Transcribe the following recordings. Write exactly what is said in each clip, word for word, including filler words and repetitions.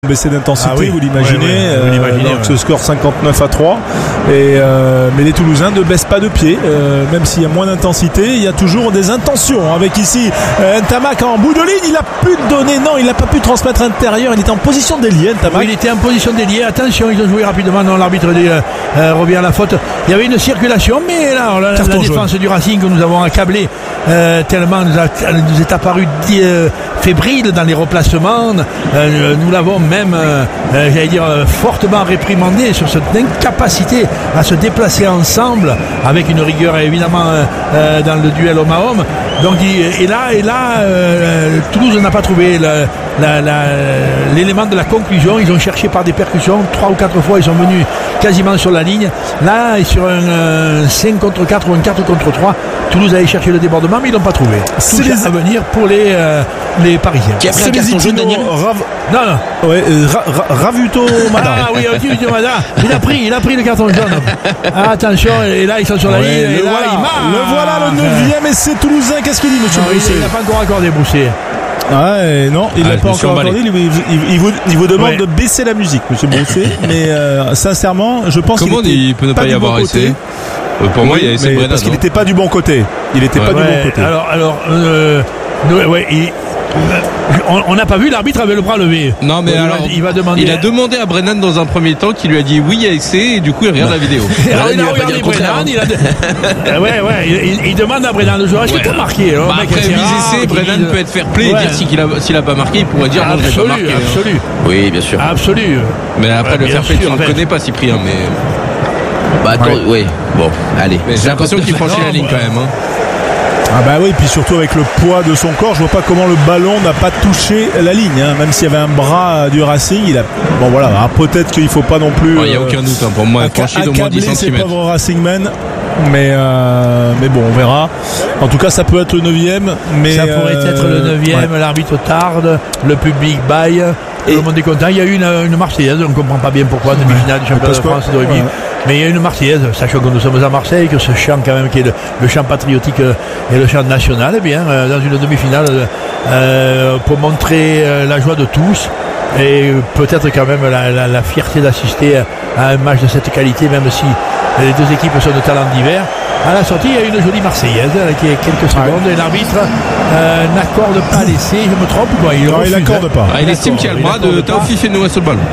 baissé d'intensité, ah oui. vous l'imaginez, ouais, ouais, euh, vous l'imaginez donc ouais. ce score cinquante-neuf à trois et, euh, mais les Toulousains ne baissent pas de pied, euh, même s'il y a moins d'intensité, il y a toujours des intentions avec ici euh, Ntamak en bout de ligne, il a pu donner, non il n'a pas pu transmettre intérieur, il était en position d'ailier Ntamak. Oui, il était en position d'ailier, attention ils ont joué rapidement, non l'arbitre dit, euh, euh, revient à la faute, il y avait une circulation mais là la, la défense du Racing que nous avons accablé euh, tellement nous, a, nous est apparu euh, fébrile dans les replacements, euh, nous l'avons même euh, euh, j'allais dire euh, fortement réprimandé sur cette incapacité à se déplacer ensemble avec une rigueur évidemment euh, euh, dans le duel homme à homme. Donc et là et là euh, Toulouse n'a pas trouvé la, la, la, l'élément de la conclusion. Ils ont cherché par des percussions trois ou quatre fois, ils sont venus quasiment sur la ligne. Là et sur un euh, cinq contre quatre ou un quatre contre trois, Toulouse allait chercher le débordement mais ils l'ont pas trouvé. C'est les... à venir pour les euh, les Parisiens. Qui a pris un carton jaune, Daniel Rav... Non non. Ouais, euh, Ra- Ra- Ravuto Mada. Ah oui, Ravuto Mada. Il a pris, il a pris le carton jaune. Ah, attention, et là ils sont sur la ouais, ligne. Le, et là, voilà, il le voilà, le neuvième essai toulousain. Qu'est-ce qu'il dit, monsieur Broussé? Il n'a pas encore accordé, Broussé. Ouais, non, il n'a ah, pas encore accordé. Il, il, il, vous, il vous demande ouais. de baisser la musique, monsieur Broussé. Mais euh, sincèrement, je pense Comment qu'il il peut ne pas, pas y avoir essai euh, Pour oui, moi, il y a essai Brennan. Parce qu'il n'était pas du bon côté. Il n'était ouais. pas ouais. du bon côté. Alors, alors, euh, ouais, il. On n'a pas vu l'arbitre avec le bras levé. Non mais il alors va, il va demander. Il a demandé à Brennan dans un premier temps qui lui a dit oui il y a essai et du coup il regarde la vidéo. Alors, il, il a regardé Brennan. Il a de... ouais ouais. Il, il demande à Brennan de jouer. Est-ce ouais. qu'il peut marquer alors, bah, après huit essais, Brennan dit... peut être fair play ouais. et dire s'il a s'il a pas marqué, il pourrait dire non je n'ai pas marqué. Absolu. Oui bien sûr. Absolu. Mais après le fair play tu ne le connais pas Cyprien mais. Bah attends oui. Bon allez. J'ai l'impression qu'il franchit la ligne quand même. Ah bah oui, puis surtout avec le poids de son corps, je vois pas comment le ballon n'a pas touché la ligne, hein. Même s'il y avait un bras du Racing, il a bon voilà, alors peut-être qu'il faut pas non plus. Il n'y a euh, aucun doute hein, pour moi, franchi d'au moins dix centimètres. Ces pauvres Racingmen, mais euh, mais bon, on verra. En tout cas, ça peut être le neuvième, mais ça pourrait euh, être le neuvième. Ouais. L'arbitre tarde, le public baille. Tout le monde est content. Il y a eu une, une Marseillaise, on ne comprend pas bien pourquoi, demi-finale du championnat de France de rugby. Ouais. Mais il y a une Marseillaise, sachant que nous sommes à Marseille, que ce chant quand même qui est le, le chant patriotique et le chant national, eh bien, euh, dans une demi-finale, euh, pour montrer euh, la joie de tous et peut-être quand même la, la, la fierté d'assister à un match de cette qualité, même si les deux équipes sont de talent divers. À la sortie, il y a une jolie Marseillaise qui est quelques secondes et l'arbitre euh, n'accorde pas l'essai. Je me trompe ou quoi? Il non, il n'accorde pas. Ah, il estime qu'il y a le bras de Taofi Fenouet sur le ballon.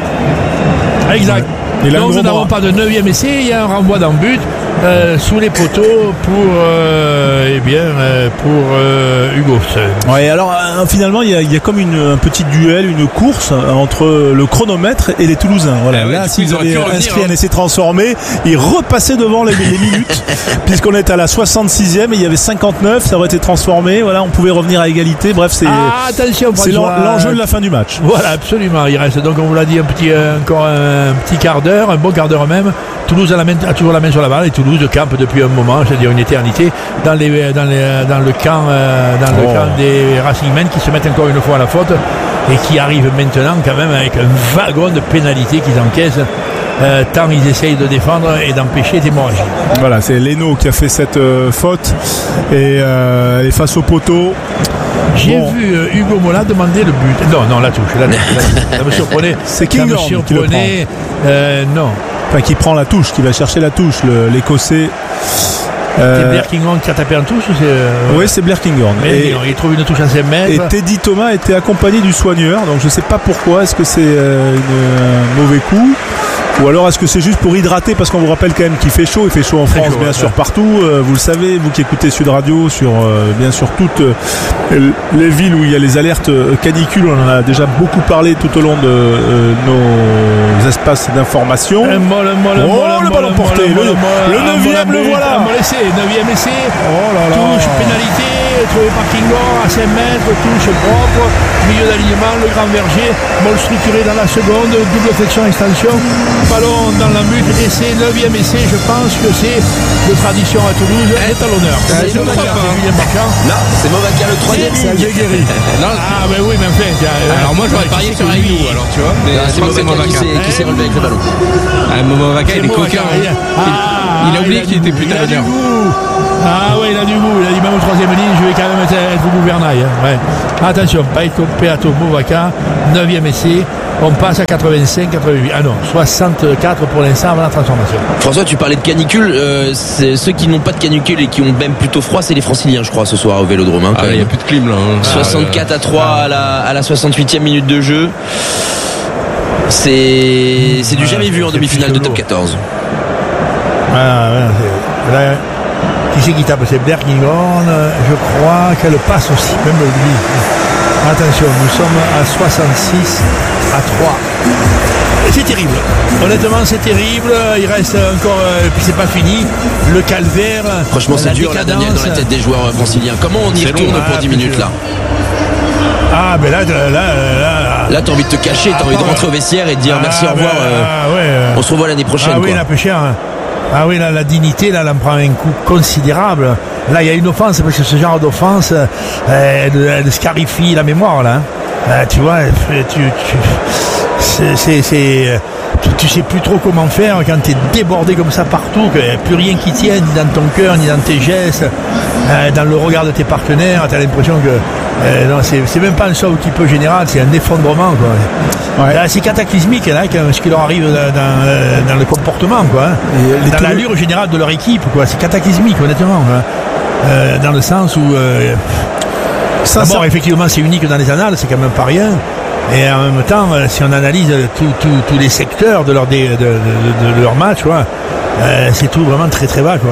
Exact. Ouais. Donc nous n'avons pas de neuvième essai, il y a un renvoi dans le but euh, sous les poteaux pour euh, eh bien euh, pour euh, Hugo. Ouais, alors euh, finalement il y a, il y a comme une, un petit duel, une course entre le chronomètre et les Toulousains. Voilà, ah, là ouais, s'ils avaient inscrit hein. un essai transformé, ils repassaient devant les, les minutes puisqu'on est à la soixante-sixième et il y avait cinquante-neuf, ça aurait été transformé. Voilà, on pouvait revenir à égalité. Bref, c'est ah, attention, c'est l'enjeu de la fin du match. Voilà, absolument. Il reste donc on vous l'a dit un petit euh, encore un petit quart d'heure, un bon quart d'heure même. Toulouse a, la main, a toujours la main sur la balle et Toulouse campe depuis un moment, c'est-à-dire une éternité, dans, les, dans, les, dans le camp, euh, dans oh. le camp des Racingmen qui se mettent encore une fois à la faute et qui arrivent maintenant quand même avec un wagon de pénalités qu'ils encaissent. Euh, tant ils essayent de défendre et d'empêcher des hémorragies. Voilà, c'est Leno qui a fait cette euh, faute et, euh, et face au poteau. J'ai bon. vu euh, Hugo Mola demander le but. Non, non, la touche. La touche, la touche. Ça me surprenait. C'est Kinghorn qui le prend. Euh, non. Enfin, qui prend la touche, qui va chercher la touche, le, l'Écossais. Euh... C'est Blair Kinghorn qui a tapé en touche ou c'est euh... Oui, c'est Blair Kinghorn. Et il trouve une touche à cinq mètres. Et Teddy Thomas était accompagné du soigneur, donc je ne sais pas pourquoi. Est-ce que c'est euh, une, un mauvais coup? Ou alors est-ce que c'est juste pour hydrater, parce qu'on vous rappelle quand même qu'il fait chaud, il fait chaud en France, chaud, bien ouais. sûr partout, euh, vous le savez, vous qui écoutez Sud Radio, sur euh, bien sûr toutes euh, les villes où il y a les alertes canicules, on en a déjà beaucoup parlé tout au long de euh, nos espaces d'information. Un molle, un molle, oh molle, le ballon porté, le, le neuvième, le voilà. neuvième essai, oh là là. Touche, pénalité, trouvé par Kinghorn à cinq mètres, touche propre, milieu d'alignement, le grand verger, molle structuré dans la seconde, double flexion extension. Ballon dans la but, essai, neuvième essai, je pense que c'est de tradition à Toulouse, est à l'honneur. C'est non, c'est Movaca le troisième. C'est Algérie. Ah ben oui, mais enfin. Alors moi j'aurais parié sur Aïnou, alors tu vois. Mais c'est Movaca qui s'est relevé avec le ballon. Ah, Movaca il est coquin. Il a oublié qu'il était plus tard. Ah ouais, il a du goût, il a dit même au troisième ligne, je vais quand même être, être au gouvernail. Hein. Ouais. Attention, Paito Peato Movaca, neuvième essai. on passe à quatre-vingt-cinq quatre-vingt-huit. Ah non, soixante-quatre pour l'instant avant la transformation. François, tu parlais de canicule. Euh, c'est ceux qui n'ont pas de canicule et qui ont même plutôt froid, c'est les Franciliens, je crois, ce soir au Vélodrome. Hein, ah, il n'y a plus de clim là. Hein. soixante-quatre à trois à la, à la soixante-huitième minute de jeu. C'est, c'est du ouais, jamais vu en demi-finale de top quatorze. Ah, ouais, c'est, là, qui c'est qui tape? C'est Bergingorn, je crois qu'elle passe aussi, même lui. Attention, nous sommes à soixante-six à trois. C'est terrible. Honnêtement, c'est terrible. Il reste encore, euh, puis c'est pas fini. Le calvaire. Franchement, c'est dur là, Daniel, dans la tête des joueurs franciliens. Comment on y c'est retourne long, pour ah, dix minutes là? Ah, ben là, là, là, là, là t'as envie de te cacher, t'as ah, envie de rentrer au vestiaire et de dire ah, merci, au revoir. Ben, euh, ah, ouais. On se revoit l'année prochaine. Ah oui, quoi. la plus chère. Hein. Ah oui, là, la dignité, là, elle en prend un coup considérable. Là, il y a une offense, parce que ce genre d'offense, euh, elle, elle scarifie la mémoire, là. Euh, tu vois, tu, tu, c'est, c'est, c'est, tu, tu sais plus trop comment faire quand tu es débordé comme ça partout, qu'il n'y a plus rien qui tienne, ni dans ton cœur, ni dans tes gestes, euh, dans le regard de tes partenaires. Tu as l'impression que euh, non, c'est, c'est même pas un saut petit peu général, c'est un effondrement, quoi. Ouais. Là, c'est cataclysmique, là, ce qui leur arrive dans, dans, dans le comportement, quoi. Et dans l'allure générale de leur équipe, quoi. C'est cataclysmique, honnêtement, quoi. Euh, dans le sens où euh, ça, d'abord, ça... effectivement, c'est unique dans les annales, c'est quand même pas rien. Et en même temps, si on analyse tous les secteurs de leur, de, de, de, de leur match, quoi, euh, c'est tout vraiment très très bas, quoi.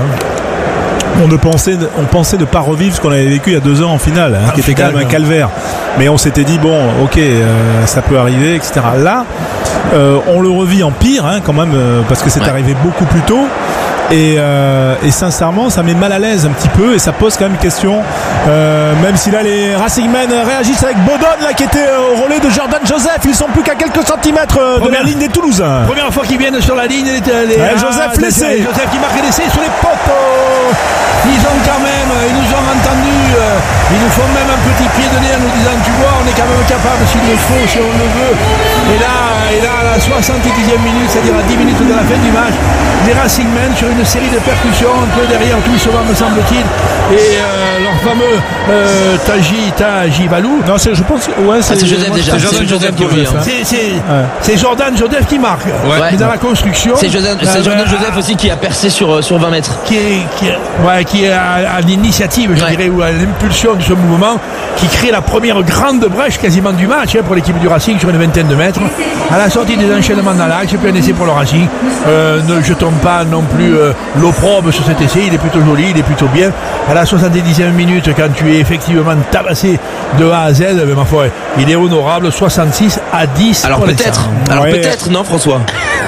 On, ne pensait, on pensait ne pas revivre ce qu'on avait vécu il y a deux ans en finale, hein, ah, qui était final, quand même un calvaire. Mais on s'était dit, bon, ok, euh, ça peut arriver, et cetera. Là, euh, on le revit en pire, hein, quand même, euh, parce que c'est ouais. arrivé beaucoup plus tôt. Et, euh, et sincèrement, ça met mal à l'aise un petit peu et ça pose quand même une question. Euh, même si là les Racingmen réagissent avec Bodon là qui était au relais de Jordan Joseph, ils sont plus qu'à quelques centimètres de première, la ligne des Toulousains. Première fois qu'ils viennent sur la ligne, les, les, ouais, Joseph ah, l'essai. Joseph qui marque l'essai sur les poteaux. Ils ont quand même, ils nous ont entendus, euh, ils nous font même un petit pied de nez en nous disant tu vois on est quand même capable s'il le faut, si on le veut. Et là, et là à la soixante-dixième minute, c'est-à-dire à dix minutes de la fin du match, les Racingmen sur une série de percussions un peu derrière tout souvent me semble-t-il, et euh, leur fameux euh, Taji Taji Valou. Non, c'est, je pense ouais, c'est, ah, c'est Joseph déjà. C'est Jordan Joseph qui revient. Hein. C'est, c'est, ouais. c'est Jordan Joseph qui marque. Ouais. Mais dans la construction. C'est, Jordan, c'est Jordan euh, Joseph aussi qui a percé sur, sur vingt mètres. Qui est, qui est, ouais, qui est à, à l'initiative, je ouais. dirais, ou à l'impulsion de ce mouvement, qui crée la première grande brèche quasiment du match hein, pour l'équipe du Racing sur une vingtaine de mètres. À la sortie des enchaînements dans l'axe, c'est plus un essai pour le Racing. Euh, ne jetons pas non plus euh, l'opprobre sur cet essai, il est plutôt joli, il est plutôt bien. À la soixante-dixième minute, quand tu es effectivement tabassé de A à Z, mais ma foi, il est honorable, soixante-six à dix. Alors peut-être, alors ouais. peut-être, non François?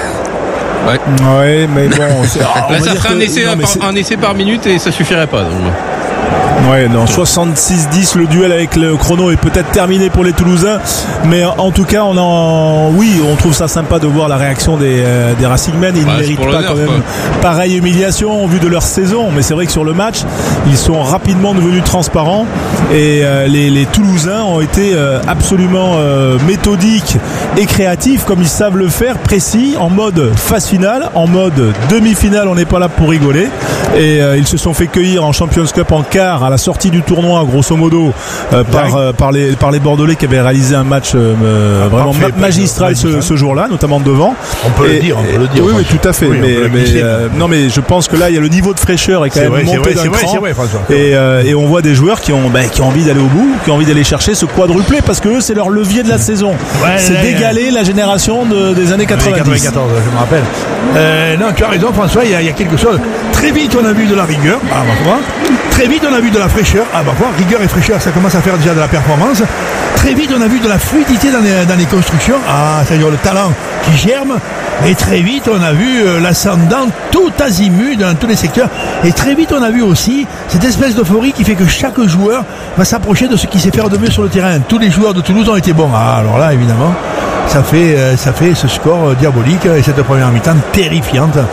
Ouais. Ouais, mais bon. Là, ça ferait un essai, non, par, un essai par minute et ça suffirait pas. Donc. Ouais, non, soixante-six dix, le duel avec le chrono est peut-être terminé pour les Toulousains, mais en tout cas, on en, oui, on trouve ça sympa de voir la réaction des, euh, des Racingmen. Ils bah, ne méritent pas quand même quoi. pareille humiliation au vu de leur saison, mais c'est vrai que sur le match, ils sont rapidement devenus transparents et euh, les, les Toulousains ont été euh, absolument euh, méthodiques et créatifs comme ils savent le faire, précis, en mode phase finale, en mode demi-finale, on n'est pas là pour rigoler et euh, ils se sont fait cueillir en Champions Cup en quart à la sortie du tournoi grosso modo euh, par, euh, par, les, par les Bordelais qui avaient réalisé un match euh, ah, vraiment ma- magistral ce, ce jour-là, notamment devant. On peut et, le dire, on peut le dire. Oui, oui, tout à fait. Oui, mais, mais, euh, non, mais je pense que là, il y a le niveau de fraîcheur est quand c'est même vrai, monté d'un vrai, cran. Vrai, François, et, euh, et on voit des joueurs qui ont, bah, qui ont envie d'aller au bout, qui ont envie d'aller chercher ce quadruplé parce que eux, c'est leur levier de la saison. Ouais, c'est là, d'égaler là, la génération de, des années quatre-vingt-dix. quatre-vingt-quatorze, je me rappelle. Euh, non, tu as raison, François, il y, y a quelque chose. Très vite, on a vu de la rigueur. Ah, ma foi. Très vite, on a vu de la fraîcheur. Ah, bah, quoi, rigueur et fraîcheur, ça commence à faire déjà de la performance. Très vite, on a vu de la fluidité dans les, dans les constructions. Ah, c'est-à-dire le talent qui germe. Et très vite, on a vu euh, l'ascendant tout azimut dans tous les secteurs. Et très vite, on a vu aussi cette espèce d'euphorie qui fait que chaque joueur va s'approcher de ce qu'il sait faire de mieux sur le terrain. Tous les joueurs de Toulouse ont été bons. Ah, alors là, évidemment, ça fait, euh, ça fait ce score euh, diabolique et cette première mi-temps terrifiante.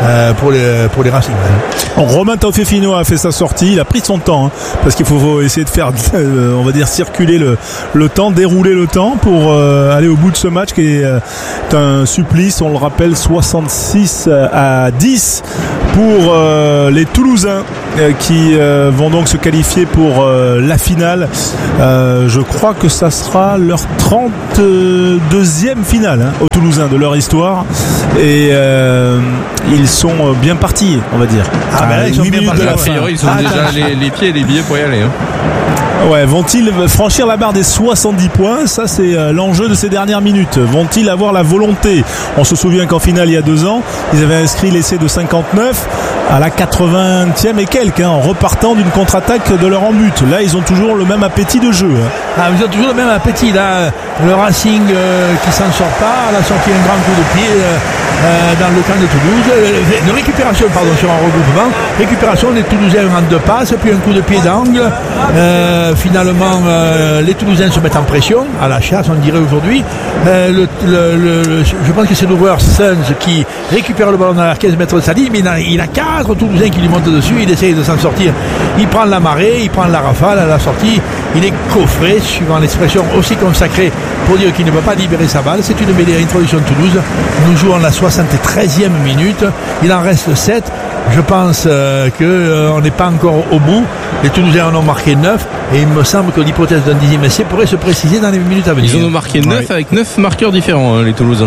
euh, pour les pour les Racing. Romain Taufifino a fait sa sortie, il a pris son temps hein, parce qu'il faut, faut essayer de faire euh, on va dire circuler le, le temps, dérouler le temps pour euh, aller au bout de ce match qui est euh, un supplice, on le rappelle, soixante-six à dix pour euh, les Toulousains euh, qui euh, vont donc se qualifier pour euh, la finale. Euh, je crois que ça sera leur trente-deuxième finale hein, aux Toulousains de leur histoire et euh, ils sont bien partis, on va dire. Ah, ben là, ils sont bien partis. Ils ont déjà les, les pieds et les billets pour y aller. Hein. Ouais, vont-ils franchir la barre des soixante-dix points? Ça, c'est euh, l'enjeu de ces dernières minutes. Vont-ils avoir la volonté? On se souvient qu'en finale, il y a deux ans, ils avaient inscrit l'essai de cinquante-neuf à la quatre-vingtième et quelques, hein, en repartant d'une contre-attaque de leur en but. Là, ils ont toujours le même appétit de jeu. Hein. Ah, ils ont toujours le même appétit. Là, le Racing euh, qui s'en sort pas, elle a sorti un grand coup de pied euh, euh, dans le camp de Toulouse. Euh, de récupération, pardon, sur un regroupement. Récupération des Toulousains en deux passes, puis un coup de pied d'angle. Euh, finalement, euh, les Toulousains se mettent en pression, à la chasse, on dirait aujourd'hui. Euh, le, le, le, je pense que c'est l'ouvreur Sons qui récupère le ballon dans la quinze mètres de sa ligne, mais il a, il a quatre Toulousains qui lui montent dessus, il essaye de s'en sortir. Il prend la marée, il prend la rafale à la sortie, il est coffré, suivant l'expression aussi consacrée pour dire qu'il ne peut pas libérer sa balle. C'est une mêlée à introduction de Toulouse. Nous jouons la soixante-treizième minute, il en reste sept. Je pense euh, qu'on euh, n'est pas encore au bout. Les Toulousains en ont marqué neuf et il me semble que l'hypothèse d'un dixième essai pourrait se préciser dans les minutes à venir. Ils en ont marqué neuf ouais. avec neuf marqueurs différents, hein, les Toulousains.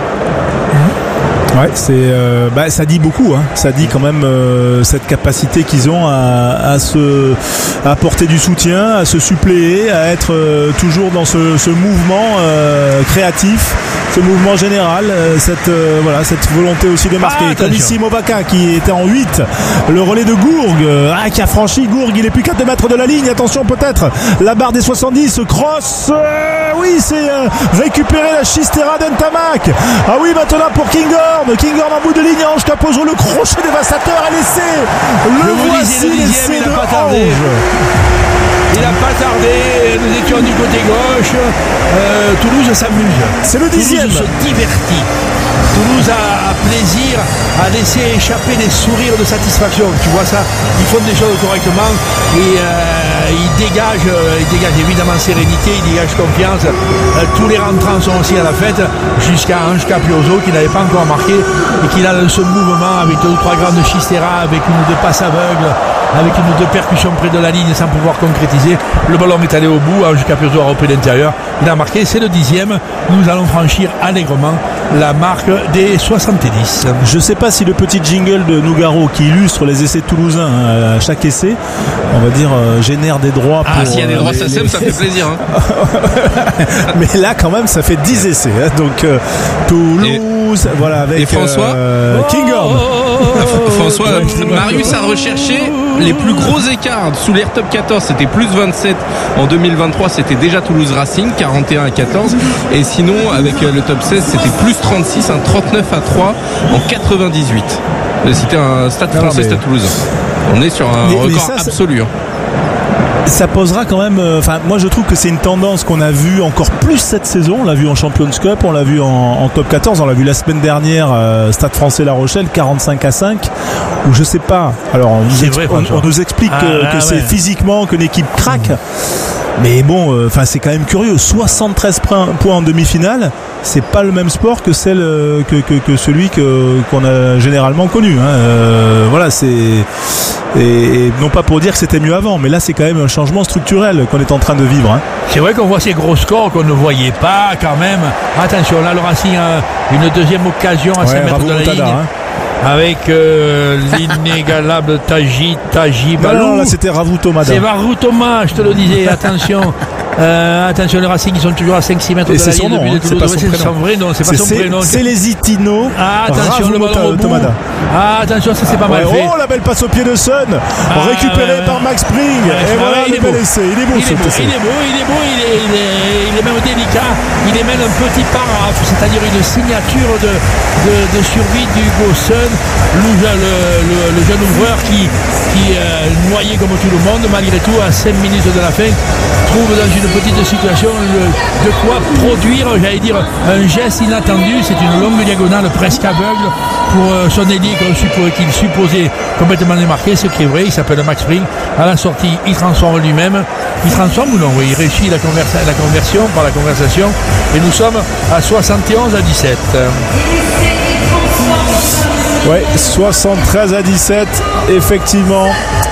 Ouais, c'est euh, bah, ça dit beaucoup, hein. Ça dit quand même euh, cette capacité qu'ils ont à, à se à apporter du soutien, à se suppléer, à être euh, toujours dans ce, ce mouvement euh, créatif, ce mouvement général, euh, cette euh, voilà cette volonté aussi de marquer. Ah, comme ici Movaca qui était en huit, le relais de Gourgue, euh, ah, qui a franchi Gourgue, il est plus qu'à deux mètres de la ligne. Attention peut-être la barre des soixante-dix, cross, euh, oui c'est euh, récupérer la Chistera d'Entamac. Ah oui maintenant pour Kinghorn. Kinghorn en bout de ligne, Ange Capozzo, le crochet dévastateur à l'essai. Le voici, l'essai de Ange. Il n'a pas tardé, nous étions du côté gauche. Euh, Toulouse s'amuse. C'est le dixième. Toulouse se divertit. Toulouse a, a plaisir à laisser échapper des sourires de satisfaction. Tu vois ça, ils font des choses correctement et euh, ils dégagent, euh, ils dégagent évidemment sérénité, ils dégagent confiance. Euh, tous les rentrants sont aussi à la fête, jusqu'à Ange Capozzo qui n'avait pas encore marqué et qui a ce mouvement avec deux ou trois grandes Chistera, avec une ou deux passes aveugles, avec une ou deux percussions près de la ligne sans pouvoir concrétiser. Le ballon est allé au bout, Ange Capozzo a repris l'intérieur, il a marqué, c'est le dixième. Nous allons franchir allègrement la marque des soixante-dix. Je ne sais pas si le petit jingle de Nougaro qui illustre les essais toulousains hein, à chaque essai, on va dire euh, génère des droits pour, ah s'il y a des droits ça sème, ça fait plaisir hein. Mais là quand même ça fait dix essais hein, donc euh, Toulouse et, voilà avec et François euh, Kinghorn. François Marius a recherché les plus gros écarts sous l'Air Top quatorze, c'était plus vingt-sept en deux mille vingt-trois, c'était déjà Toulouse Racing quarante et un à quatorze et sinon avec le top seize c'était plus trente-six, un trente-neuf à trois en quatre-vingt-dix-huit. C'était un Stade Français, Stade Toulousain. On est sur un mais, record mais ça, absolu. Hein. Ça posera quand même. Enfin, euh, moi je trouve que c'est une tendance qu'on a vue encore plus cette saison. On l'a vu en Champions Cup, on l'a vu en, en Top quatorze, on l'a vu la semaine dernière, euh, Stade Français La Rochelle, quarante-cinq à cinq. Où je sais pas. Alors on nous, vrai, on, on nous explique ah, que, ah, que ouais. c'est physiquement que l'équipe craque. Mmh. Mais bon, enfin euh, c'est quand même curieux. soixante-treize points en demi-finale, c'est pas le même sport que celle que que, que celui que qu'on a généralement connu. Hein. Euh, voilà, c'est et, et non pas pour dire que c'était mieux avant, mais là c'est quand même un changement structurel qu'on est en train de vivre. Hein. C'est vrai qu'on voit ces gros scores qu'on ne voyait pas quand même. Attention, là le Racing a une deuxième occasion à ouais, cinq mètres de la ligne. Hein. Avec euh, l'inégalable Taji Taji Balou. Non, non, là c'était Ravou Tomada. C'est Ravou Thomas, je te le disais, attention. Euh, attention, le Racing, ils sont toujours à cinq six mètres et de la ligne. Nom, hein, c'est pas son c'est son vrai nom, c'est pas son prénom. C'est les Itino. Ah, attention, le ballon au bout. Ah, attention, ça c'est pas ouais, mal fait. Oh, la belle passe au pied de Sun, ah, récupérée ouais, par Max Spring. Ouais, et voilà, il est beau. Essai. Il est beau, il est beau, il est beau, il est beau, il est, il est, il est même délicat. Il est même un petit paraphe, c'est-à-dire une signature de, de, de survie d'Hugo Sun, le, le, le, le jeune ouvreur qui, qui euh, noyé comme tout le monde, malgré tout, à cinq minutes de la fin, trouve dans une cette petite situation, de quoi produire, j'allais dire, un geste inattendu. C'est une longue diagonale presque aveugle pour son ailier qu'il supposait complètement démarqué, ce qui est vrai. Il s'appelle Max Spring. À la sortie, il transforme lui-même. Il transforme ou non? Oui, il réussit la, conversa- la conversion par la conversation. Et nous sommes à soixante et onze à dix-sept. Ouais, soixante-treize à dix-sept, effectivement.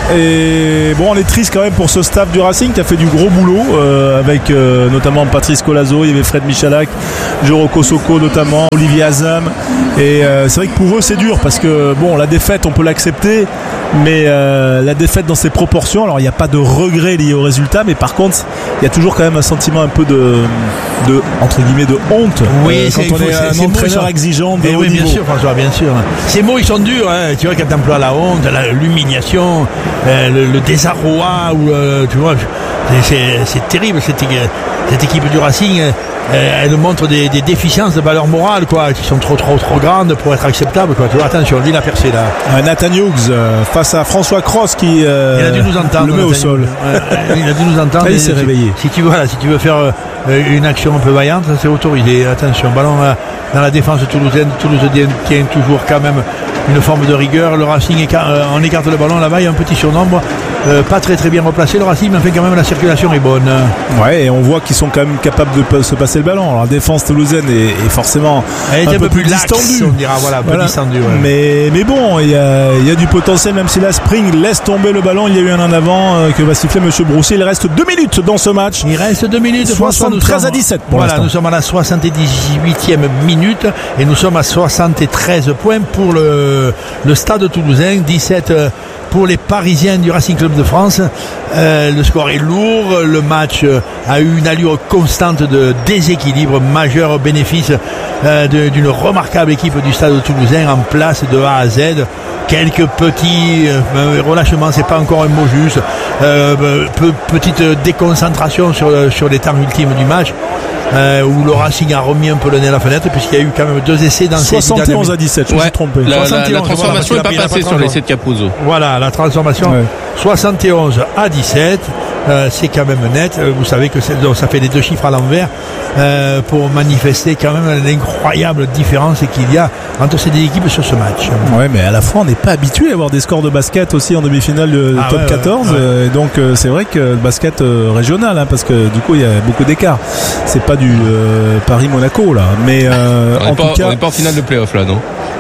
Et bon, on est triste quand même pour ce staff du Racing qui a fait du gros boulot euh, avec euh, notamment Patrice Colazo, il y avait Fred Michalak, Joro Kosoko notamment, Olivier Azam. Et euh, c'est vrai que pour eux c'est dur parce que bon, la défaite on peut l'accepter, mais euh, la défaite dans ses proportions, alors il n'y a pas de regret lié au résultat, mais par contre il y a toujours quand même un sentiment un peu de, de entre guillemets de honte oui, euh, quand c'est, on est, c'est, un c'est entraîneur exigeant de haut haut oui, niveau. Bien sûr François, bien sûr. Ces mots ils sont durs, hein. Tu vois quand tu emploies la honte, la, l'humiliation, euh, le, le désarroi, ou euh, tu vois, c'est, c'est, c'est terrible cette, cette équipe du Racing. Euh, elle montre des, des déficiences de valeur morale, quoi, qui sont trop trop trop grandes pour être acceptables, quoi. Tu vois, attention, lui il a percé là. Euh, Nathan Hughes euh, face à François Cross qui euh, il a dû nous entendre, le met Nathan au sol. Euh, il a dû nous entendre. Ah, il s'est si, réveillé. Si tu veux, voilà, si tu veux faire euh, une action un peu vaillante, c'est autorisé. Attention, ballon euh, dans la défense toulousaine. Toulouse tient toujours quand même une forme de rigueur. Le Racing écarte, euh, on écarte le ballon là-bas, il y a un petit surnombre, euh, pas très très bien replacé. Le Racing, mais fait quand même la circulation est bonne. Ouais, et on voit qu'ils sont quand même capables de se passer le ballon. Alors la défense toulousaine est, est forcément elle un, un peu, peu plus lax, distendue. On dira, voilà, un voilà. peu distendue. Ouais. Mais, mais bon, il y a, il y a du potentiel, même si la Spring laisse tomber le ballon. Il y a eu un en avant euh, que va siffler Monsieur Broussier. Il reste deux minutes dans ce match. Il reste deux minutes. soixante-treize à dix-sept pour voilà, l'instant. Nous sommes à la soixante-dix-huitième minute et nous sommes à soixante-treize points pour le, le Stade Toulousain. dix-sept pour les Parisiens du Racing Club de France. Euh, le score est lourd. Le match a eu une allure constante de déséquilibre majeur au bénéfice euh, de, d'une remarquable équipe du Stade Toulousain en place de A à Z. Quelques petits euh, relâchements, c'est pas encore un mot juste. Euh, peu, petite déconcentration sur, sur les temps ultimes du match. Euh, où le Racing a remis un peu le nez à la fenêtre puisqu'il y a eu quand même deux essais dans ces soixante et onze à dix-sept, je me suis trompé. La, la, la transformation n'est voilà, pas passée sur l'essai de Capozzo. Voilà, la transformation ouais. soixante et onze à dix-sept, euh, c'est quand même net. Vous savez que c'est, donc, ça fait les deux chiffres à l'envers euh, pour manifester quand même l'incroyable différence qu'il y a entre ces deux équipes sur ce match. Ouais, mais à la fois on n'est pas habitué à avoir des scores de basket aussi en demi-finale de ah, top ouais, quatorze. Ouais, ouais. Euh, donc euh, c'est vrai que le basket euh, régional, hein, parce que du coup il y a beaucoup d'écart. C'est pas du euh, Paris-Monaco là, mais euh, on en pas, tout cas, on n'est pas en finale de play-off là, non?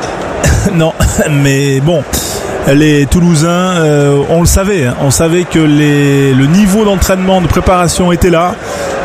Non, mais bon. Les Toulousains, euh, on le savait, hein, on savait que les, le niveau d'entraînement, de préparation était là,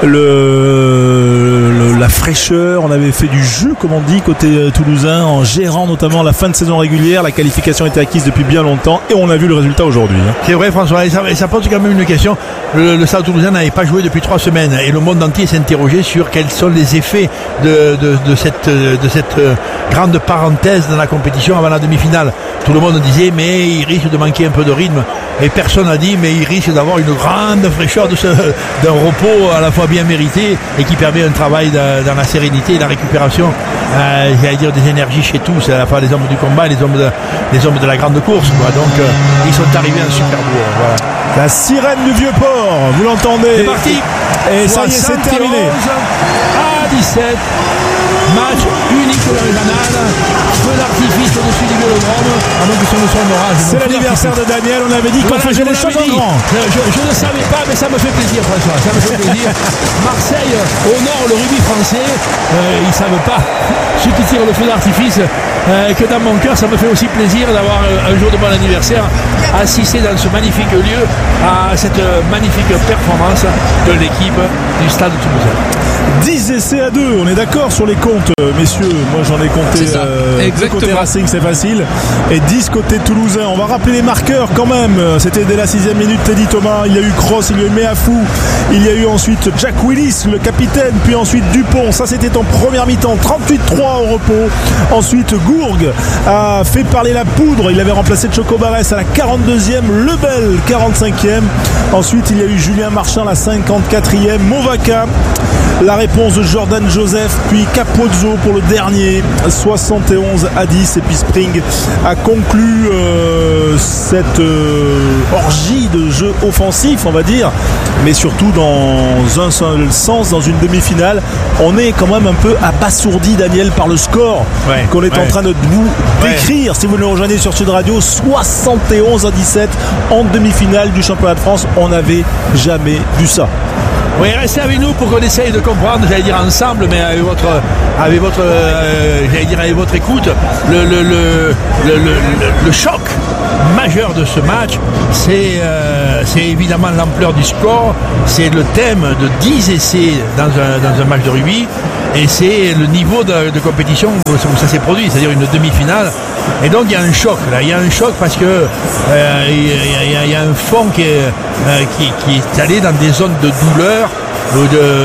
le, le, la fraîcheur, on avait fait du jeu, comme on dit, côté euh, toulousain, en gérant notamment la fin de saison régulière, la qualification était acquise depuis bien longtemps et on a vu le résultat aujourd'hui. Hein. C'est vrai François, et ça, et ça pose quand même une question, le, le Stade Toulousain n'avait pas joué depuis trois semaines et le monde entier s'interrogeait sur quels sont les effets de, de, de cette, de cette grande parenthèse dans la compétition avant la demi-finale. Tout le monde disait mais il risque de manquer un peu de rythme et personne n'a dit mais il risque d'avoir une grande fraîcheur de ce, d'un repos à la fois bien mérité et qui permet un travail de, dans la sérénité et la récupération euh, j'allais dire des énergies chez tous, à la fois les hommes du combat et les hommes de, les hommes de la grande course quoi. Donc euh, ils sont arrivés à un super bout. Voilà. La sirène du Vieux-Port, vous l'entendez? C'est parti. Et ça y est, c'est terminé. À dix-sept, match unique de régional. Feu d'artifice au-dessus du Vélodrome. Ah non, que ce ne soit un orage. C'est l'anniversaire de Daniel, on avait dit qu'on voilà, faisait les choses en grand. Je, je, je ne savais pas, mais ça me fait plaisir, François. Ça me fait plaisir. Marseille honore le rugby français. Euh, ils ne savent pas ceux qui tirent le feu d'artifice. Euh, que dans mon cœur, ça me fait aussi plaisir d'avoir euh, un jour de bon anniversaire assisté dans ce magnifique lieu à cette euh, magnifique performance de l'équipe du Stade Toulousain. dix essais à deux, on est d'accord sur les comptes, messieurs. Moi j'en ai compté euh, deux côté Racing, c'est facile, et dix côté Toulousain. On va rappeler les marqueurs quand même. C'était dès la sixième minute Teddy Thomas, il y a eu Cross, il y a eu Meafou, il y a eu ensuite Jack Willis, le capitaine, puis ensuite Dupont. Ça c'était en première mi-temps, trente-huit trois au repos. Ensuite Gourgue a fait parler la poudre, il avait remplacé Chocobarès à la quarante-deuxième, Lebel quarante-cinquième. Ensuite il y a eu Julien Marchand à la cinquante-quatrième, Movaca La réponse de Jordan Joseph, puis Capozzo pour le dernier, soixante et onze à dix. Et puis Spring a conclu euh, cette euh, orgie de jeu offensif, on va dire, mais surtout dans un seul sens, dans une demi-finale. On est quand même un peu abasourdi, Daniel, par le score ouais, qu'on est ouais. en train de vous décrire. Ouais. Si vous nous rejoignez sur Sud Radio, soixante et onze à dix-sept en demi-finale du championnat de France. On n'avait jamais vu ça. Oui, restez avec nous pour qu'on essaye de comprendre, j'allais dire ensemble, mais avec votre, avec votre, euh, j'allais dire avec votre écoute, le, le, le, le, le, le choc majeur de ce match, c'est, euh, c'est évidemment l'ampleur du score, c'est le thème de dix essais dans un, dans un match de rugby, et c'est le niveau de, de compétition où ça s'est produit, c'est-à-dire une demi-finale. Et donc il y a un choc là, il y a un choc parce que euh, il, y a, il y a un fond qui est, euh, qui, qui est allé dans des zones de douleur ou de,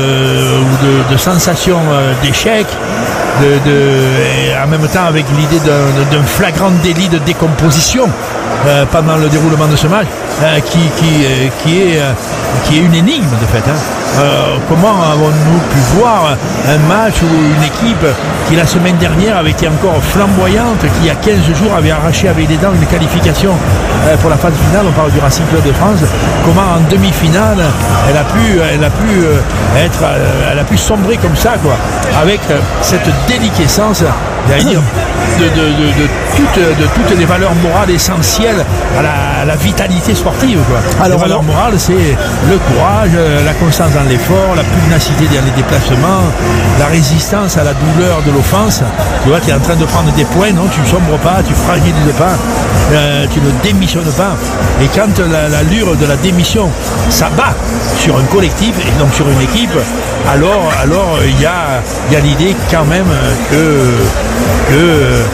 ou de, de sensations d'échec, de, de, et en même temps avec l'idée d'un, d'un flagrant délit de décomposition euh, pendant le déroulement de ce match, euh, qui, qui, euh, qui, est, euh, qui est une énigme de fait. Hein. Euh, comment avons-nous pu voir un match où une équipe qui la semaine dernière avait été encore flamboyante, qui il y a quinze jours avait arraché avec les dents une qualification euh, pour la phase finale, on parle du Racing Club de France, comment en demi-finale elle a pu, elle a pu euh, être, euh, elle a pu sombrer comme ça, quoi, avec euh, cette déliquescence, j'allais dire, de, de, de, de, toutes, de toutes les valeurs morales essentielles à la, à la vitalité sportive, quoi. Alors, les valeurs alors... morales, c'est le courage, la constance dans l'effort, la pugnacité dans les déplacements, la résistance à la douleur de l'offense. Tu vois, tu es en train de prendre des points, non, tu ne sombres pas, tu fragilises pas, euh, tu ne démissionnes pas. Et quand la, l'allure de la démission s'abat sur un collectif et donc sur une équipe, alors alors il y a, y a l'idée quand même que, que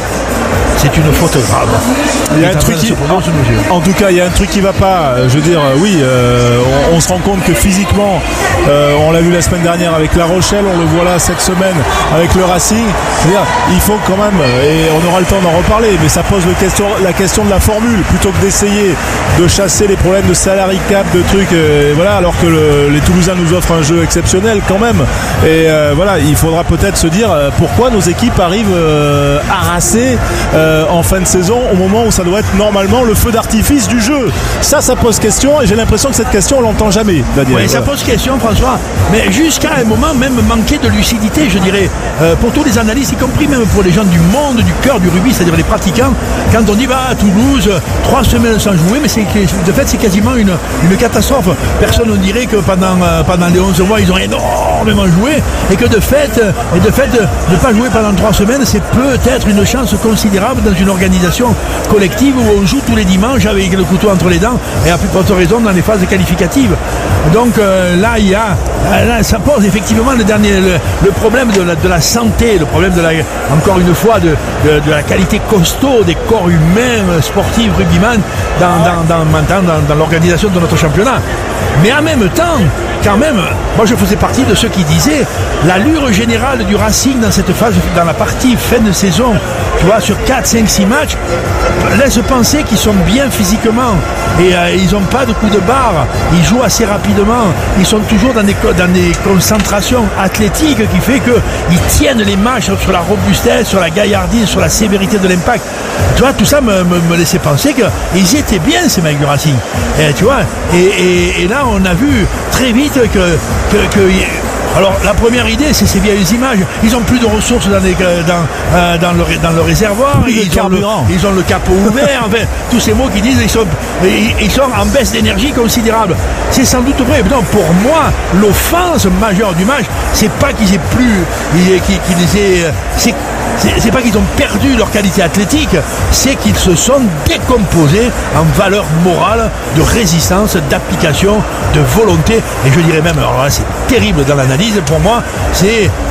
c'est une faute grave. Il y a un truc qui, en, en tout cas, il y a un truc qui va pas. Je veux dire, oui, euh, on, on se rend compte que physiquement, euh, on l'a vu la semaine dernière avec La Rochelle, on le voit là cette semaine avec le Racing. C'est-à-dire, il faut quand même, et on aura le temps d'en reparler, mais ça pose le question, la question de la formule, plutôt que d'essayer de chasser les problèmes de salary cap, de trucs, euh, voilà, alors que le, les Toulousains nous offrent un jeu exceptionnel quand même. Et euh, voilà, il faudra peut-être se dire euh, pourquoi nos équipes arrivent euh, harassées euh, en fin de saison au moment où ça doit être normalement le feu d'artifice du jeu. Ça, ça pose question et j'ai l'impression que cette question on l'entend jamais, Daniel. Oui, ça pose question, François, mais jusqu'à un moment même manquer de lucidité, je dirais, euh, pour tous les analystes, y compris même pour les gens du monde, du cœur du rugby, c'est-à-dire les pratiquants, quand on dit bah à Toulouse, trois semaines sans jouer, mais c'est, de fait c'est quasiment une, une catastrophe. Personne ne dirait que pendant, euh, pendant les onze mois ils ont énormément joué et que de fait, et de fait de ne pas jouer pendant trois semaines, c'est peut-être une chance considérable dans une organisation collective où on joue tous les dimanches avec le couteau entre les dents et à plus forte raison dans les phases qualificatives. Donc euh, là il y a là, ça pose effectivement le dernier le, le problème de la, de la santé, le problème de la, encore une fois de, de, de la qualité costaud des corps humains sportifs rugbyman dans, dans, dans, dans, dans, dans l'organisation de notre championnat. Mais en même temps, quand même, moi je faisais partie de ceux qui disaient l'allure générale du Racing dans cette phase, dans la partie fin de saison, tu vois, sur quatre, cinq, six matchs, laisse penser qu'ils sont bien physiquement et euh, ils n'ont pas de coup de barre, ils jouent assez rapidement, ils sont toujours dans des, dans des concentrations athlétiques qui fait qu'ils tiennent les matchs sur la robustesse, sur la gaillardise, sur la sévérité de l'impact. Tu vois, tout ça me, me, me laissait penser qu'ils étaient bien ces mecs du Racing. Et, tu vois, et, et, et là on a vu très vite que, que, que alors la première idée c'est ces vieilles images, ils ont plus de ressources dans, les, dans, euh, dans, le, dans le réservoir, ils ont le, ils ont le capot ouvert, enfin tous ces mots qui disent ils sont, ils, ils sont en baisse d'énergie considérable. C'est sans doute vrai, mais non, pour moi l'offense majeure du match c'est pas qu'ils aient plus qu'ils, qu'ils aient, c'est, c'est, c'est pas qu'ils ont perdu leur qualité athlétique, c'est qu'ils se sont décomposés en valeur morale de résistance, d'application, de volonté, et je dirais même, alors là c'est terrible dans l'analyse, pour moi c'est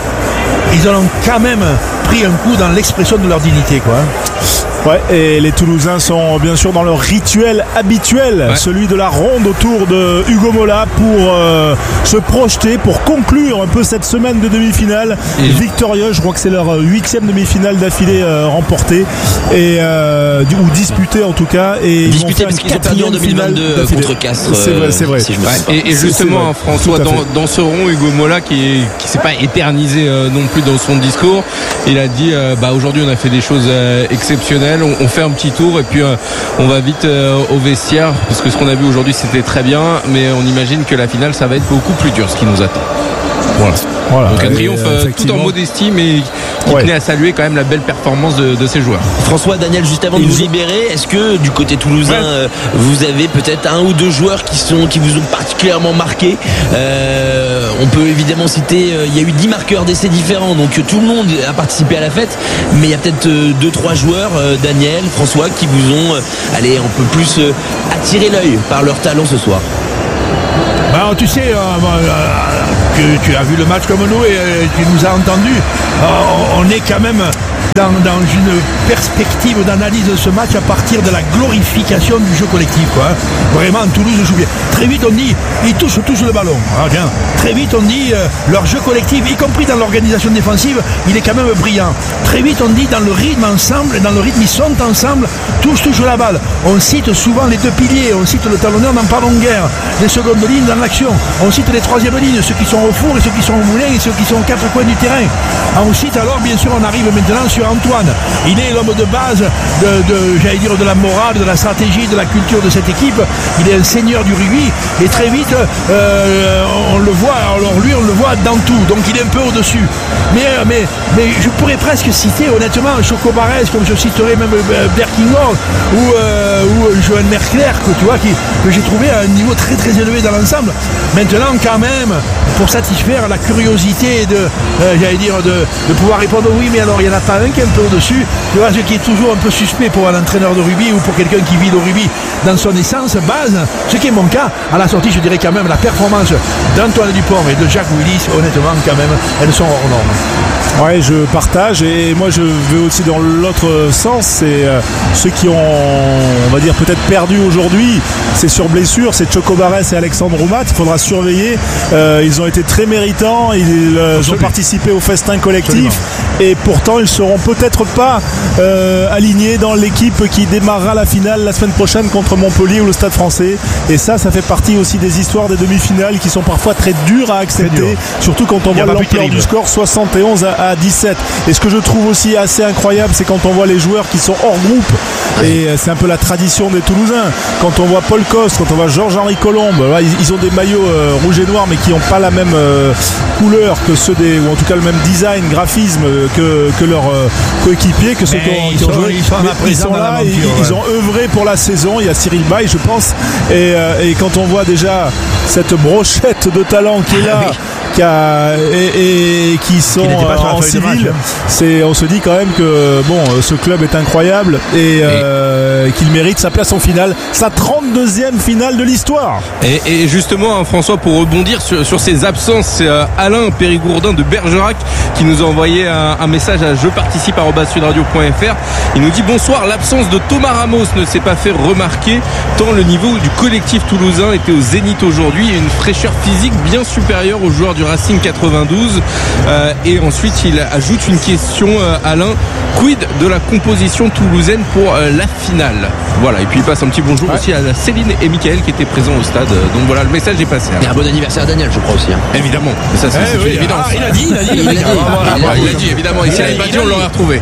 ils ont quand même pris un coup dans l'expression de leur dignité, quoi. Ouais, et les Toulousains sont bien sûr dans leur rituel habituel, ouais. celui de la ronde autour de Hugo Mola pour euh, se projeter, pour conclure un peu cette semaine de demi-finale et victorieuse. Je crois que c'est leur huitième demi-finale d'affilée euh, remportée et euh, ou disputée en tout cas. Et disputée parce qu'ils ont perdu en deux mille vingt-deux contre Castres. C'est vrai, c'est vrai. Si je me ouais, et, et justement, François, dans, dans ce rond, Hugo Mola qui qui s'est pas éternisé euh, non plus dans son discours, il a dit euh, bah aujourd'hui on a fait des choses euh, exceptionnelles. On, on fait un petit tour et puis euh, on va vite euh, au vestiaire parce que ce qu'on a vu aujourd'hui c'était très bien, mais on imagine que la finale ça va être beaucoup plus dur ce qui nous attend. Voilà. Voilà. Donc un triomphe euh, tout en modestie, mais qui ouais. tenait à saluer quand même la belle performance de, de ces joueurs. François, Daniel, juste avant de vous libérer, est-ce que du côté toulousain, ouais. euh, vous avez peut-être un ou deux joueurs qui sont qui vous ont particulièrement marqué? euh, On peut évidemment citer, euh, il y a eu dix marqueurs d'essais différents, donc tout le monde a participé à la fête, mais il y a peut-être euh, deux trois joueurs, euh, Daniel, François, qui vous ont, euh, allez, un peu plus euh, attiré l'œil par leur talent ce soir. Ben, tu sais, euh, euh, que tu as vu le match comme nous et euh, tu nous as entendus. Euh, on est quand même dans, dans une perspective d'analyse de ce match à partir de la glorification du jeu collectif, quoi. Vraiment, Toulouse joue bien. Très vite, on dit, ils touchent, touchent le ballon. Ah, bien. Très vite, on dit, euh, leur jeu collectif, y compris dans l'organisation défensive, il est quand même brillant. Très vite, on dit, dans le rythme ensemble, dans le rythme, ils sont ensemble, tous touchent la balle. On cite souvent les deux piliers, on cite le talonneur, n'en parlons guère. Les secondes lignes dans l'action. On cite les troisièmes lignes, ceux qui sont au four et ceux qui sont au moulin et ceux qui sont aux quatre coins du terrain. On cite alors, bien sûr, on arrive maintenant sur Antoine. Il est l'homme de base de, de j'allais dire, de la morale, de la stratégie, de la culture de cette équipe. Il est un seigneur du rugby et très vite, euh, on le voit, alors lui, on le voit dans tout. Donc il est un peu au-dessus. Mais, mais, mais je pourrais presque citer, honnêtement, Choco Barès, comme je citerais même Berkingor ou, euh, ou Joël Merclair, que tu vois, qui, que j'ai trouvé à un niveau très très élevé dans l'ensemble. Maintenant, quand même, pour satisfaire la curiosité de, euh, j'allais dire, de, de pouvoir répondre oui, mais alors il n'y en a pas un qui est un peu au-dessus. Tu vois, ce qui est toujours un peu suspect pour un entraîneur de rugby ou pour quelqu'un qui vit le rugby dans son essence, base. Ce qui est mon cas, à la sortie, je dirais quand même la performance d'Antoine Dupont et de Jacques Willis, honnêtement, quand même, elles sont hors normes. Ouais, je partage et moi je vais aussi dans l'autre sens. C'est euh, ceux qui ont, on va dire, peut-être perdu aujourd'hui. C'est sur blessure, c'est Choco Barès et Alexandre Roumat. Il faudra surveiller. Euh, ils ont été très méritants. Ils euh, ont participé au festin collectif. Absolument. Et pourtant, ils seront peut-être pas euh, alignés dans l'équipe qui démarrera la finale la semaine prochaine contre Montpellier ou le Stade Français. Et ça, ça fait partie aussi des histoires des demi-finales qui sont parfois très dures à accepter, surtout quand on voit l'ampleur du score, soixante et onze à dix-sept. Et ce que je trouve aussi assez incroyable, c'est quand on voit les joueurs qui sont hors groupe. Et c'est un peu la tradition des Toulousains. Quand on voit Paul Coste, quand on voit Georges-Henri Colombe, là, ils ont des maillots euh, rouge et noir, mais qui n'ont pas la même euh, couleur que ceux des, ou en tout cas le même design, graphisme que, que leurs euh, coéquipiers, que ceux qui ont, qui ont joué. Ils sont, ils sont là, ils, ouais. ils ont œuvré pour la saison. Il y a Cyril Bay, je pense. Et, euh, et quand on voit déjà cette brochette de talent qui est là, qui a, et, et qui sont euh, en civil, c'est, on se dit quand même que bon, ce club est incroyable et, euh, et qu'il mérite sa place en finale, sa trente-deuxième finale de l'histoire. Et, et justement, hein, François, pour rebondir sur, sur ces absences, c'est euh, Alain Périgourdin de Bergerac qui nous a envoyé un, un message à je participe arobase sud radio point f r. Il nous dit bonsoir, l'absence de Thomas Ramos ne s'est pas fait remarquer tant le niveau du collectif toulousain était au zénith aujourd'hui et une fraîcheur physique bien supérieure aux joueurs du Racing quatre-vingt-douze. Euh, et ensuite il ajoute une question, euh, Alain, quid de la composition toulousaine pour euh, la finale? Voilà, et puis il passe un petit bonjour ouais. aussi à Céline et Mickaël qui étaient présents au stade. Donc voilà, le message est passé. Et un bon anniversaire à Daniel, je crois aussi. Hein. Évidemment, ça c'est, eh c'est oui, une évidence. Ah, il a dit, il a dit, il a dit, ah, il, a dit. il a dit évidemment. Et si elle a dit, on l'aurait retrouvé.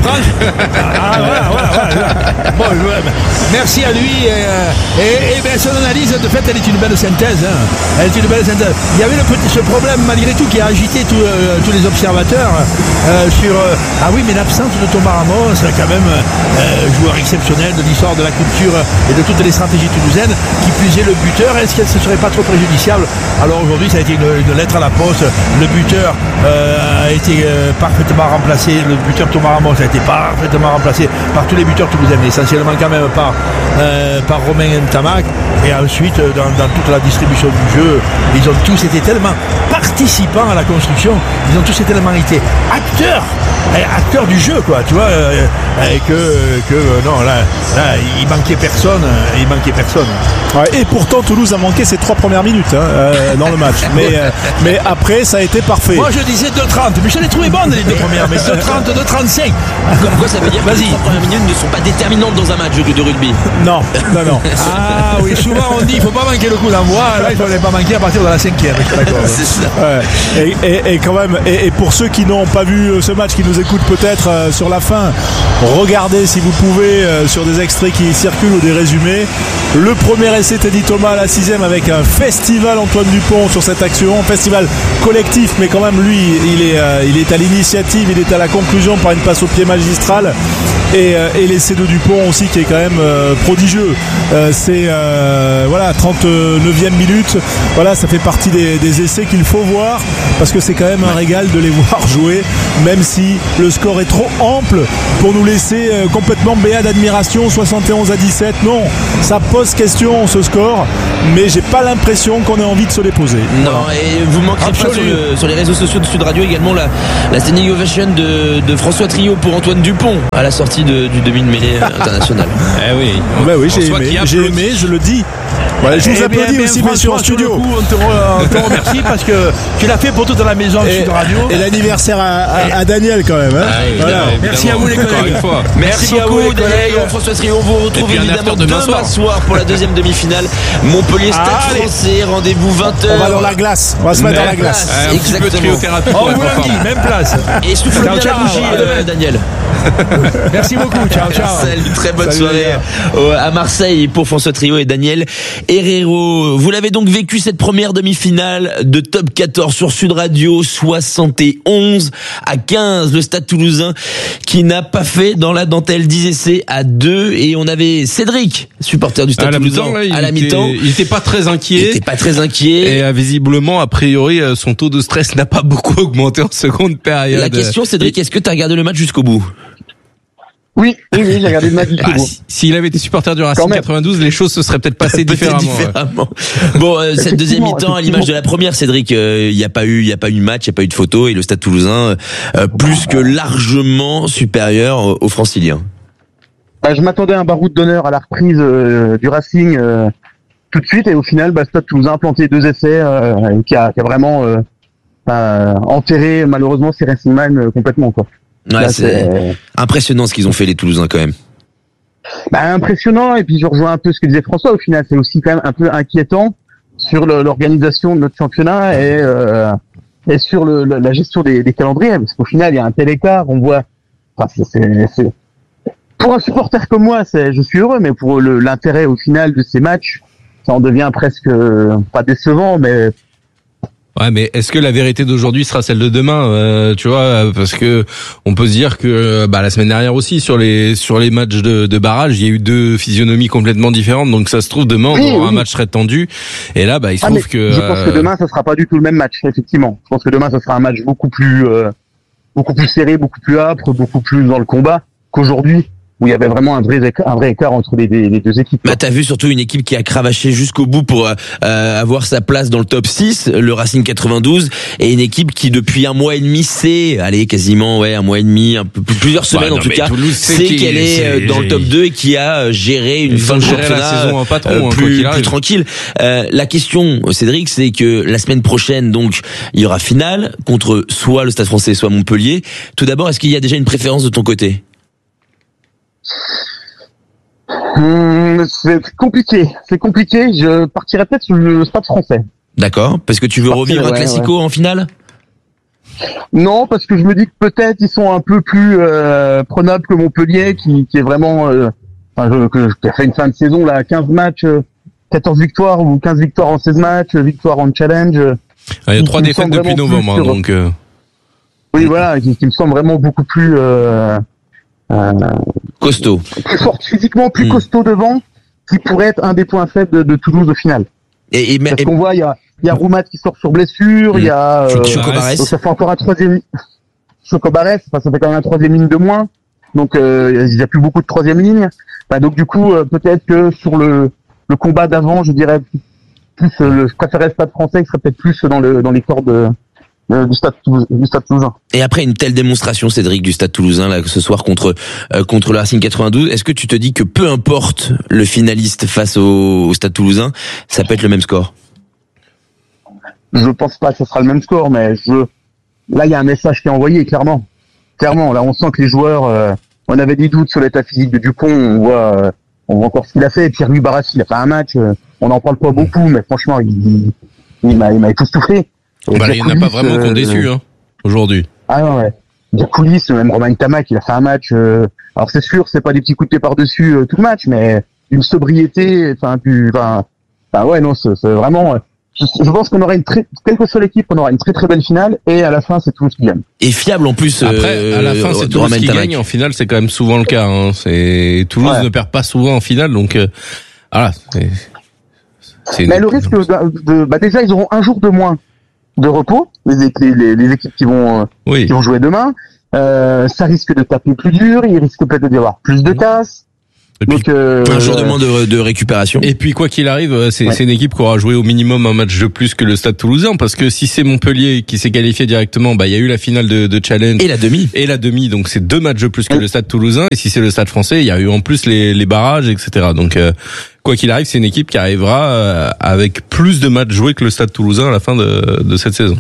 Ah, voilà, voilà, voilà. Bon, merci à lui. Et, et, et bien son analyse, de fait, elle est une belle synthèse. Hein. Elle est une belle synthèse. Il y avait le petit, ce problème malgré tout qui a agité tout, euh, tous les observateurs euh, sur euh, ah oui, mais l'absence de Thomas Ramos, quand même euh, joueur exceptionnel de l'histoire de la culture et de toutes les stratégies toulousaines, qui plus est le buteur. Est-ce que ce ne serait pas trop préjudiciable? Alors aujourd'hui, ça a été une, une lettre à la poste. Le buteur euh, a été euh, parfaitement remplacé. Le buteur Thomas Ramos a été parfaitement remplacé par tous les buteurs toulousains, mais essentiellement quand même par, euh, par Romain Ntamak. Et ensuite, dans, dans toute la distribution du jeu, ils ont tous été tellement participants à la construction, ils ont tous été tellement été acteurs, acteurs du jeu, quoi, tu vois, euh, et que, que non, là, là, il manquait personne, il manquait personne. Ouais, et pourtant, Toulouse a manqué ses trois premières minutes hein, euh, dans le match. Mais, euh, mais après, ça a été parfait. Moi, je disais deux trente, mais je l'ai trouvé bonne les deux premières, mais deux trente, deux trente-cinq. Comme quoi, ça veut dire que les trois premières minutes ne sont pas déterminantes dans un match de rugby. Non, non, non. Ah oui, souvent on dit il faut pas manquer le coup d'envoi. Là, il fallait pas manquer à partir de la cinquième. D'accord. C'est ça. Ouais. Et, et, et quand même, et, et pour ceux qui n'ont pas vu ce match, qui nous écoutent peut-être euh, sur la fin, regardez si vous pouvez euh, sur des extraits qui circulent ou des résumés. Le premier essai Teddy Thomas à la sixième avec un festival Antoine Dupont sur cette action, festival collectif, mais quand même lui, il est, euh, il est à l'initiative, il est à la conclusion par une passe au pied magistral. Et, euh, et l'essai de Dupont aussi qui est quand même euh, prodigieux. Euh, c'est euh, voilà trente-neuvième minute. Voilà, ça fait partie des, des essais qu'il faut voir parce que c'est quand même un régal de les voir jouer, même si le score est trop ample pour nous laisser euh, complètement béat d'admiration. soixante et onze à dix-sept. Non, ça pose question ce score, mais j'ai pas l'impression qu'on ait envie de se les poser. Non, voilà. Et vous manquerez pas sur, le, sur les réseaux sociaux de Sud Radio également la, la standing ovation de, de François Trio pour Antoine Dupont à la sortie de, du demi de mêlée international. Eh oui, on, bah oui, j'ai aimé, j'ai aimé, je le dis. Voilà, je vous applaudis aussi, messieurs, en studio. Coup, on, te re, on te remercie parce que tu l'as fait pour toute la maison de Sud Radio. Et l'anniversaire à, à, à Daniel quand même. Hein. Ah, voilà. Merci à vous les collègues. Merci, Merci beaucoup Daniel, François Trio. On vous retrouve évidemment demain soir. soir pour la deuxième demi-finale. Montpellier Stade ah, Français, rendez-vous vingt heures. On va dans la glace, on va se mettre dans la glace. Ah, exactement. Oh, oui, même place. Et souffle bien la bougie, euh, Daniel. Merci beaucoup, ciao, ciao. Salut, très bonne Salut soirée euh, à Marseille pour François Trio et Daniel Herrero. Vous l'avez donc vécu cette première demi-finale de Top quatorze sur Sud Radio, soixante et onze à quinze. Le Stade Toulousain qui n'a pas fait dans la dentelle dix essais à deux, et on avait Cédric, supporter du Stade Toulousain, à la mi-temps. Il était pas très inquiet. Il était pas très inquiet. Et euh, visiblement, a priori, euh, son taux de stress n'a pas beaucoup augmenté en seconde période. La question, Cédric, est-ce que tu as regardé le match jusqu'au bout? Oui, oui, oui, j'ai regardé le match jusqu'au ah, bout. S'il avait été supporter du Racing quatre-vingt-douze, les choses se seraient peut-être passées peut différemment. différemment. Ouais. Bon, euh, cette deuxième mi-temps, à l'image de la première, Cédric, il euh, n'y a pas eu, il y a pas eu de match, il n'y a pas eu de photo, et le Stade Toulousain euh, plus que largement supérieur aux Franciliens. Bah, je m'attendais à un baroud d'honneur à la reprise euh, du Racing euh, tout de suite, et au final, bah, Stade Toulousain a planté deux essais, euh, qui, a, qui a vraiment euh, euh, enterré malheureusement ces Racingman euh, complètement, quoi. Ouais, Là, c'est, c'est impressionnant ce qu'ils ont fait les Toulousains quand même. Bah, impressionnant, et puis je rejoins un peu ce que disait François. Au final, c'est aussi quand même un peu inquiétant sur le, l'organisation de notre championnat et, euh, et sur le, le, la gestion des, des calendriers, parce qu'au final, il y a un tel écart. On voit, enfin, c'est, c'est, c'est... pour un supporter comme moi, c'est, je suis heureux, mais pour le, l'intérêt au final de ces matchs, ça en devient presque pas décevant, mais ouais, mais est-ce que la vérité d'aujourd'hui sera celle de demain, euh, tu vois, parce que on peut se dire que bah la semaine dernière aussi sur les sur les matchs de, de barrage, il y a eu deux physionomies complètement différentes, donc ça se trouve demain on oui, aura oui. un match très tendu, et là bah il se ah, trouve que je pense que demain ça sera pas du tout le même match, effectivement. Je pense que demain ça sera un match beaucoup plus euh, beaucoup plus serré, beaucoup plus âpre, beaucoup plus dans le combat qu'aujourd'hui, où il y avait vraiment un vrai écart, un vrai écart entre les, les, les deux équipes. Bah, t'as vu surtout une équipe qui a cravaché jusqu'au bout pour euh, avoir sa place dans le top six, le Racing quatre-vingt-douze, et une équipe qui depuis un mois et demi sait, allez, quasiment, ouais, un mois et demi, un peu plusieurs semaines bah, non, en tout cas, Toulouse, sait qu'elle est, est dans le top deux et qui a géré une Ils fin de championnat la saison en patron, euh, plus, plus tranquille. Euh, la question, Cédric, c'est que la semaine prochaine, donc, il y aura finale contre soit le Stade Français, soit Montpellier. Tout d'abord, est-ce qu'il y a déjà une préférence de ton côté? Hum, c'est compliqué, c'est compliqué. Je partirais peut-être sur le Stade Français. D'accord, parce que tu veux revivre un ouais, classico ouais. en finale? Non, parce que je me dis que peut-être ils sont un peu plus euh, prenables que Montpellier, qui, qui est vraiment, euh, enfin, je, que, qui a fait une fin de saison là, quinze matchs, quatorze victoires ou quinze victoires en seize matchs, victoire en challenge. Ah, il y a trois défaites depuis novembre, hein, donc. Euh... Oui, voilà, qui, qui me semble vraiment beaucoup plus. Euh, euh, costaud, plus forte physiquement, plus mmh. costaud devant, qui pourrait être un des points faibles de, de Toulouse au final. Et, et, Parce et, qu'on voit, il y a, il y a Roumat qui sort sur blessure, il mmh. y a euh, Chocobarès. Donc ça fait encore un troisième Chocobarès, enfin ça fait quand même un troisième ligne de moins. Donc euh, il n'y a plus beaucoup de troisième ligne. Bah, donc du coup, euh, peut-être que sur le, le combat d'avant, je dirais plus, euh, le, je préférais le Stade Français, qui serait peut-être plus dans le dans les corps de, de, du Stade du Stade Toulousain. Et après une telle démonstration, Cédric, du Stade Toulousain là ce soir contre euh, contre le Racing quatre-vingt-douze, est-ce que tu te dis que peu importe le finaliste face au, au Stade Toulousain, ça peut être le même score? Je pense pas que ce sera le même score, mais je là il y a un message qui est envoyé clairement. Clairement, là on sent que les joueurs, euh, on avait des doutes sur l'état physique de Dupont, on voit, euh, on voit encore ce qu'il a fait. Et Pierre-Louis Barassi, il a fait un match, euh, on n'en parle pas beaucoup, mais franchement, il, il, il m'a, il m'a époustouflé. Bah, il n'y en a pas vraiment euh, qui ont déçu, hein, aujourd'hui. Ah non, ouais. Diakoulis, même Romain Tamac, il a fait un match. Euh, alors c'est sûr, c'est pas des petits coups de pied par-dessus euh, tout le match, mais une sobriété, enfin, plus, enfin, enfin ouais, non, c'est, c'est vraiment. Euh, Je, je pense qu'on aura une très, quelle que soit l'équipe, on aura une très très belle finale et à la fin c'est Toulouse qui gagne. Et fiable en plus. Après, à la fin c'est Toulouse qui gagne. En finale, c'est quand même souvent le cas. Hein. C'est Toulouse ouais. ne perd pas souvent en finale, donc euh, voilà. C'est, c'est Mais le risque de, de, bah déjà ils auront un jour de moins de repos, les, les, les équipes qui vont oui. qui vont jouer demain. Euh, ça risque de taper plus dur, il risque peut-être d'y avoir plus de casses. Et puis, donc, euh, un jour de moins de, de récupération. Et puis quoi qu'il arrive, c'est, ouais. c'est une équipe qui aura joué au minimum un match de plus que le Stade Toulousain, parce que si c'est Montpellier qui s'est qualifié directement, bah il y a eu la finale de, de Challenge et la demi et la demi, donc c'est deux matchs de plus que ouais. le Stade Toulousain. Et si c'est le Stade Français, il y a eu en plus les, les barrages, et cetera. Donc euh, quoi qu'il arrive, c'est une équipe qui arrivera euh, avec plus de matchs joués que le Stade Toulousain à la fin de, de cette saison.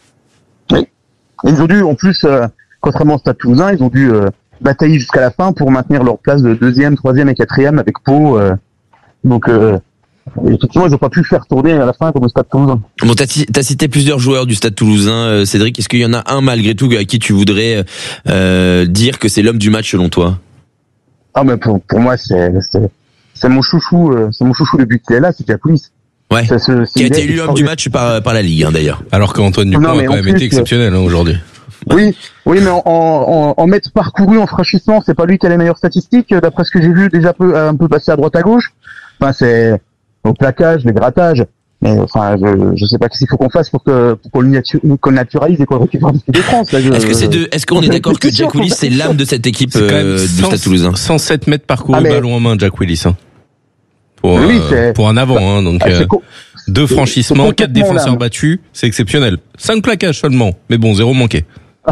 Oui. Ils ont dû en plus, euh, contrairement au Stade Toulousain, ils ont dû euh, batailler jusqu'à la fin pour maintenir leur place de deuxième, troisième et quatrième avec Pau. Euh, donc, euh, effectivement, ils n'ont pas pu faire tourner à la fin comme le Stade Toulousain. Bon, t'as, t'as cité plusieurs joueurs du Stade Toulousain, euh, Cédric. Est-ce qu'il y en a un malgré tout à qui tu voudrais euh, dire que c'est l'homme du match selon toi? Ah, mais pour, pour moi, c'est, c'est, c'est mon chouchou, euh, c'est mon chouchou depuis qu'il est là, c'est Diakoulis. Ouais. C'est ce, c'est qui a été élu homme du match par par la Ligue, hein, d'ailleurs. Alors qu'Antoine Dupont non, a quand même plus, été exceptionnel hein, aujourd'hui. Oui, oui, mais en, en, en mètres parcourus, en franchissement, c'est pas lui qui a les meilleures statistiques, d'après ce que j'ai vu déjà peu, un peu passer à droite à gauche. Enfin, c'est au plaquage, les grattages. Mais enfin, je, je sais pas qu'est-ce qu'il faut qu'on fasse pour que pour qu'on le, natu- qu'on le naturalise et qu'on le récupère de l'équipe de France. Là, je, est-ce que c'est de, est-ce qu'on est d'accord que Jack Willis c'est l'âme de cette équipe euh, du Stade Toulousain? cent sept mètres parcourus, ah, mais... ballon en main, Jack Willis. Hein. Pour oui, euh, pour un avant, hein, donc ah, euh, co- deux franchissements, quatre défenseurs l'âme. battus, c'est exceptionnel. Cinq plaquages seulement, mais bon, zéro manqué.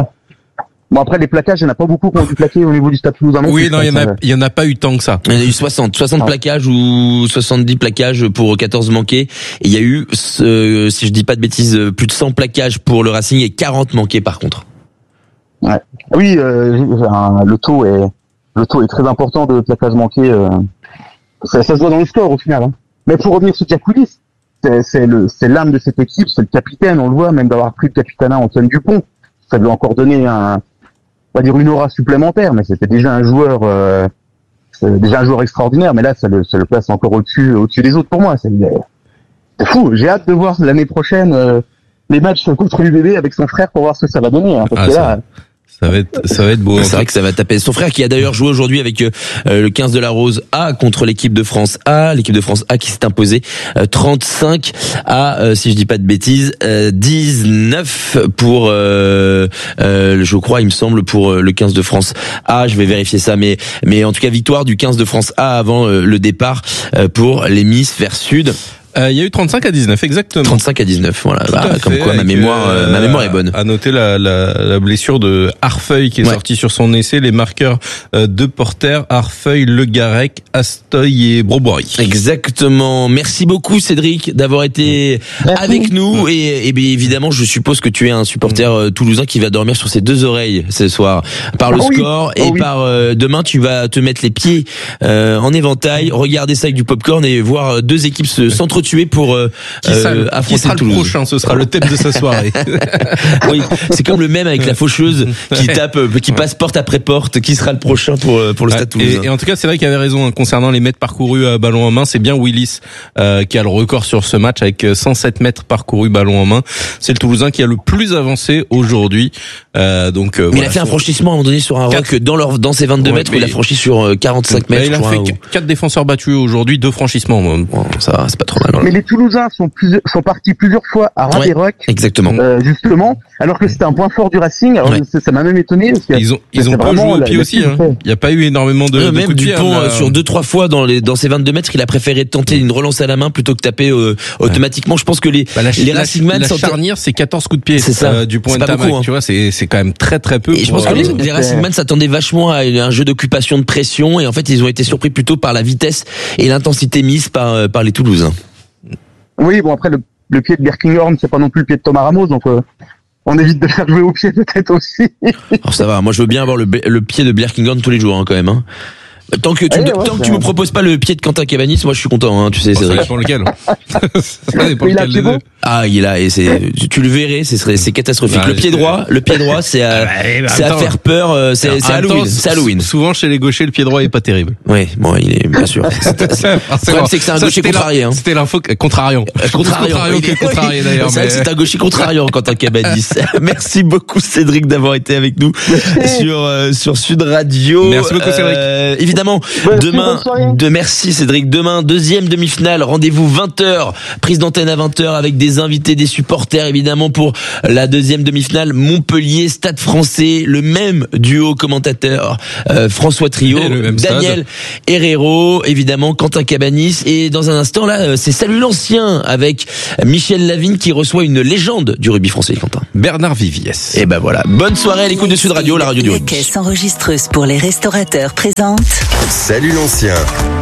Bon, après, les plaquages, il n'y en a pas beaucoup qui ont dû plaquer au niveau du Stade Toulousain. Oui, non, il y en a, il y en a pas eu tant que ça. Il y en a eu soixante, soixante ah. plaquages ou soixante-dix plaquages pour quatorze manqués. Et il y a eu, euh, si je dis pas de bêtises, plus de cent plaquages pour le Racing et quarante manqués par contre. Ouais. Oui, euh, le taux est, le taux est très important de plaquages manqués. Euh, ça, ça se voit dans le score au final. Hein. Mais pour revenir sur Diakoulis, c'est, c'est le, c'est l'âme de cette équipe, c'est le capitaine. On le voit, même d'avoir pris le capitanat Antoine Dupont, ça lui a encore donné un, on va dire une aura supplémentaire, mais c'était déjà un joueur, euh, c'est déjà un joueur extraordinaire. Mais là, ça le, ça le place encore au-dessus, au-dessus des autres pour moi. C'est, c'est fou. J'ai hâte de voir l'année prochaine euh, les matchs contre l'U B B avec son frère pour voir ce que ça va donner. Hein, parce ah, que ça, là, ça va être, ça va être beau. C'est vrai que ça va taper. Son frère qui a d'ailleurs joué aujourd'hui avec euh, le quinze de la Rose A contre l'équipe de France A, l'équipe de France A qui s'est imposée euh, trente-cinq à, euh, si je dis pas de bêtises, euh, dix-neuf pour, euh, euh, je crois, il me semble, pour le quinze de France A. Je vais vérifier ça, mais mais en tout cas victoire du quinze de France A avant euh, le départ euh, pour les Miss vers Sud. Euh, il y a eu trente-cinq à dix-neuf, exactement. trente-cinq à dix-neuf, voilà. Bah, comme fait, quoi, ma mémoire, euh, ma mémoire est bonne. À noter la, la, la blessure de Harfeuil qui est ouais. sortie sur son essai. Les marqueurs euh, de Porter, Harfeuil, Le Garec, Astoy et Brobory. Exactement. Merci beaucoup, Cédric, d'avoir été Merci. avec nous. Et, et bien évidemment, je suppose que tu es un supporter euh, toulousain qui va dormir sur ses deux oreilles ce soir par le oh score oui. et oh oui. par euh, demain, tu vas te mettre les pieds euh, en éventail, regarder ça avec du popcorn et voir deux équipes se, s'entretuer s'entretuer pour euh, qui sera, euh, affronter qui sera Toulouse. Le prochain, ce sera le thème de sa soirée. Oui, c'est comme le même avec la faucheuse qui tape, qui passe porte après porte. Qui sera le prochain pour pour le Stade Toulousain? Et, et en tout cas, c'est vrai qu'il avait raison hein, concernant les mètres parcourus à ballon en main. C'est bien Willis euh, qui a le record sur ce match avec cent sept mètres parcourus ballon en main. C'est le Toulousain qui a le plus avancé aujourd'hui. Euh, donc, euh, mais voilà, il a fait un franchissement à un moment donné sur un roc dans leur dans ses vingt-deux ouais, mètres. Il a franchi sur quarante-cinq mètres. Il a fait ou... quatre défenseurs battus aujourd'hui, deux franchissements. Bon, ça va, c'est pas trop mal. Voilà. Mais les Toulousains sont plus, sont partis plusieurs fois à ras des rocs. Exactement. Euh, justement, alors que c'était un point fort du Racing. Alors ouais. ça m'a même étonné. Parce que ils ont ils ont pas joué au pied aussi. Hein. Il y a pas eu énormément de, ouais, de même coups de pied. Dupont, euh, sur deux trois fois dans les dans ses vingt-deux mètres, il a préféré tenter une relance à la main plutôt que taper euh, automatiquement. Je pense que les bah, la, les la, Racingman la charnière, c'est quatorze coups de pied. C'est ça. Euh, du point de tamac. Hein. Tu vois, c'est c'est quand même très très peu. Et je pense que les, les Racingman s'attendaient vachement à un jeu d'occupation de pression et en fait ils ont été surpris plutôt par la vitesse et l'intensité mise par par les Toulousains. Oui, bon après le, le pied de Birkinghorn, c'est pas non plus le pied de Thomas Ramos, donc euh, on évite de faire jouer au pied peut-être aussi. Alors ça va, moi je veux bien avoir le, le pied de Birkinghorn tous les jours hein, quand même. Hein. Tant que tu, ouais, tant ouais, que tu me proposes pas le pied de Quentin Cabanis, moi je suis content, hein, tu sais. Bon, ça dépend lequel. Ça dépend lequel des deux. Ah, il est là et c'est, tu, tu le verrais, ce serait, c'est catastrophique. Bah, le pied droit, le pied droit, c'est à, bah, c'est à faire peur. C'est, c'est Halloween. C'est Halloween. Souvent chez les gauchers, le pied droit est pas terrible. Oui, bon, il est bien sûr. C'est, c'est, le problème, c'est que c'est un ça, gaucher contrarié. Hein. C'était l'info contrariant. Contrariant, contrariant qui est contrarié d'ailleurs. C'est vrai que c'est un gaucher contrariant, Quentin Cabanis. Merci beaucoup Cédric d'avoir été avec nous sur euh, sur Sud Radio. Merci beaucoup Cédric. Euh, évidemment, demain, de merci Cédric. Demain, deuxième demi-finale. Rendez-vous vingt heures. Prise d'antenne à vingt heures avec des invités, des supporters évidemment pour la deuxième demi-finale. Montpellier, Stade Français, le même duo commentateur euh, François Trio, Daniel Herrero, évidemment Quentin Cabanis et dans un instant là, c'est Salut l'ancien avec Michel Lavigne qui reçoit une légende du rugby français, Quentin. Bernard Viviès. Et ben voilà, bonne soirée à l'écoute de Sud Radio, la radio du rugby. La caisse enregistreuse pour les restaurateurs présente Salut l'ancien.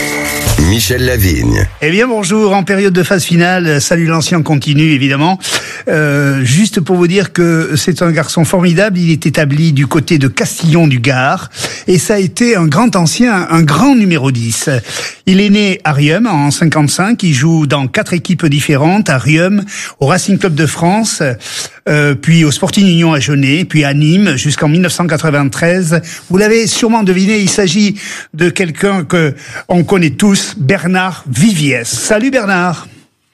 Michel Lavigne. Eh bien bonjour, en période de phase finale, Salut l'ancien continue évidemment. Euh, juste pour vous dire que c'est un garçon formidable, il est établi du côté de Castillon du Gard et ça a été un grand ancien, un grand numéro dix. Il est né à Riom en cinquante-cinq, il joue dans quatre équipes différentes, à Riom, au Racing Club de France, euh, puis au Sporting Union à Genève, puis à Nîmes jusqu'en mille neuf cent quatre-vingt-treize. Vous l'avez sûrement deviné, il s'agit de quelqu'un que on connaît tous, Bernard Viviès. Salut Bernard.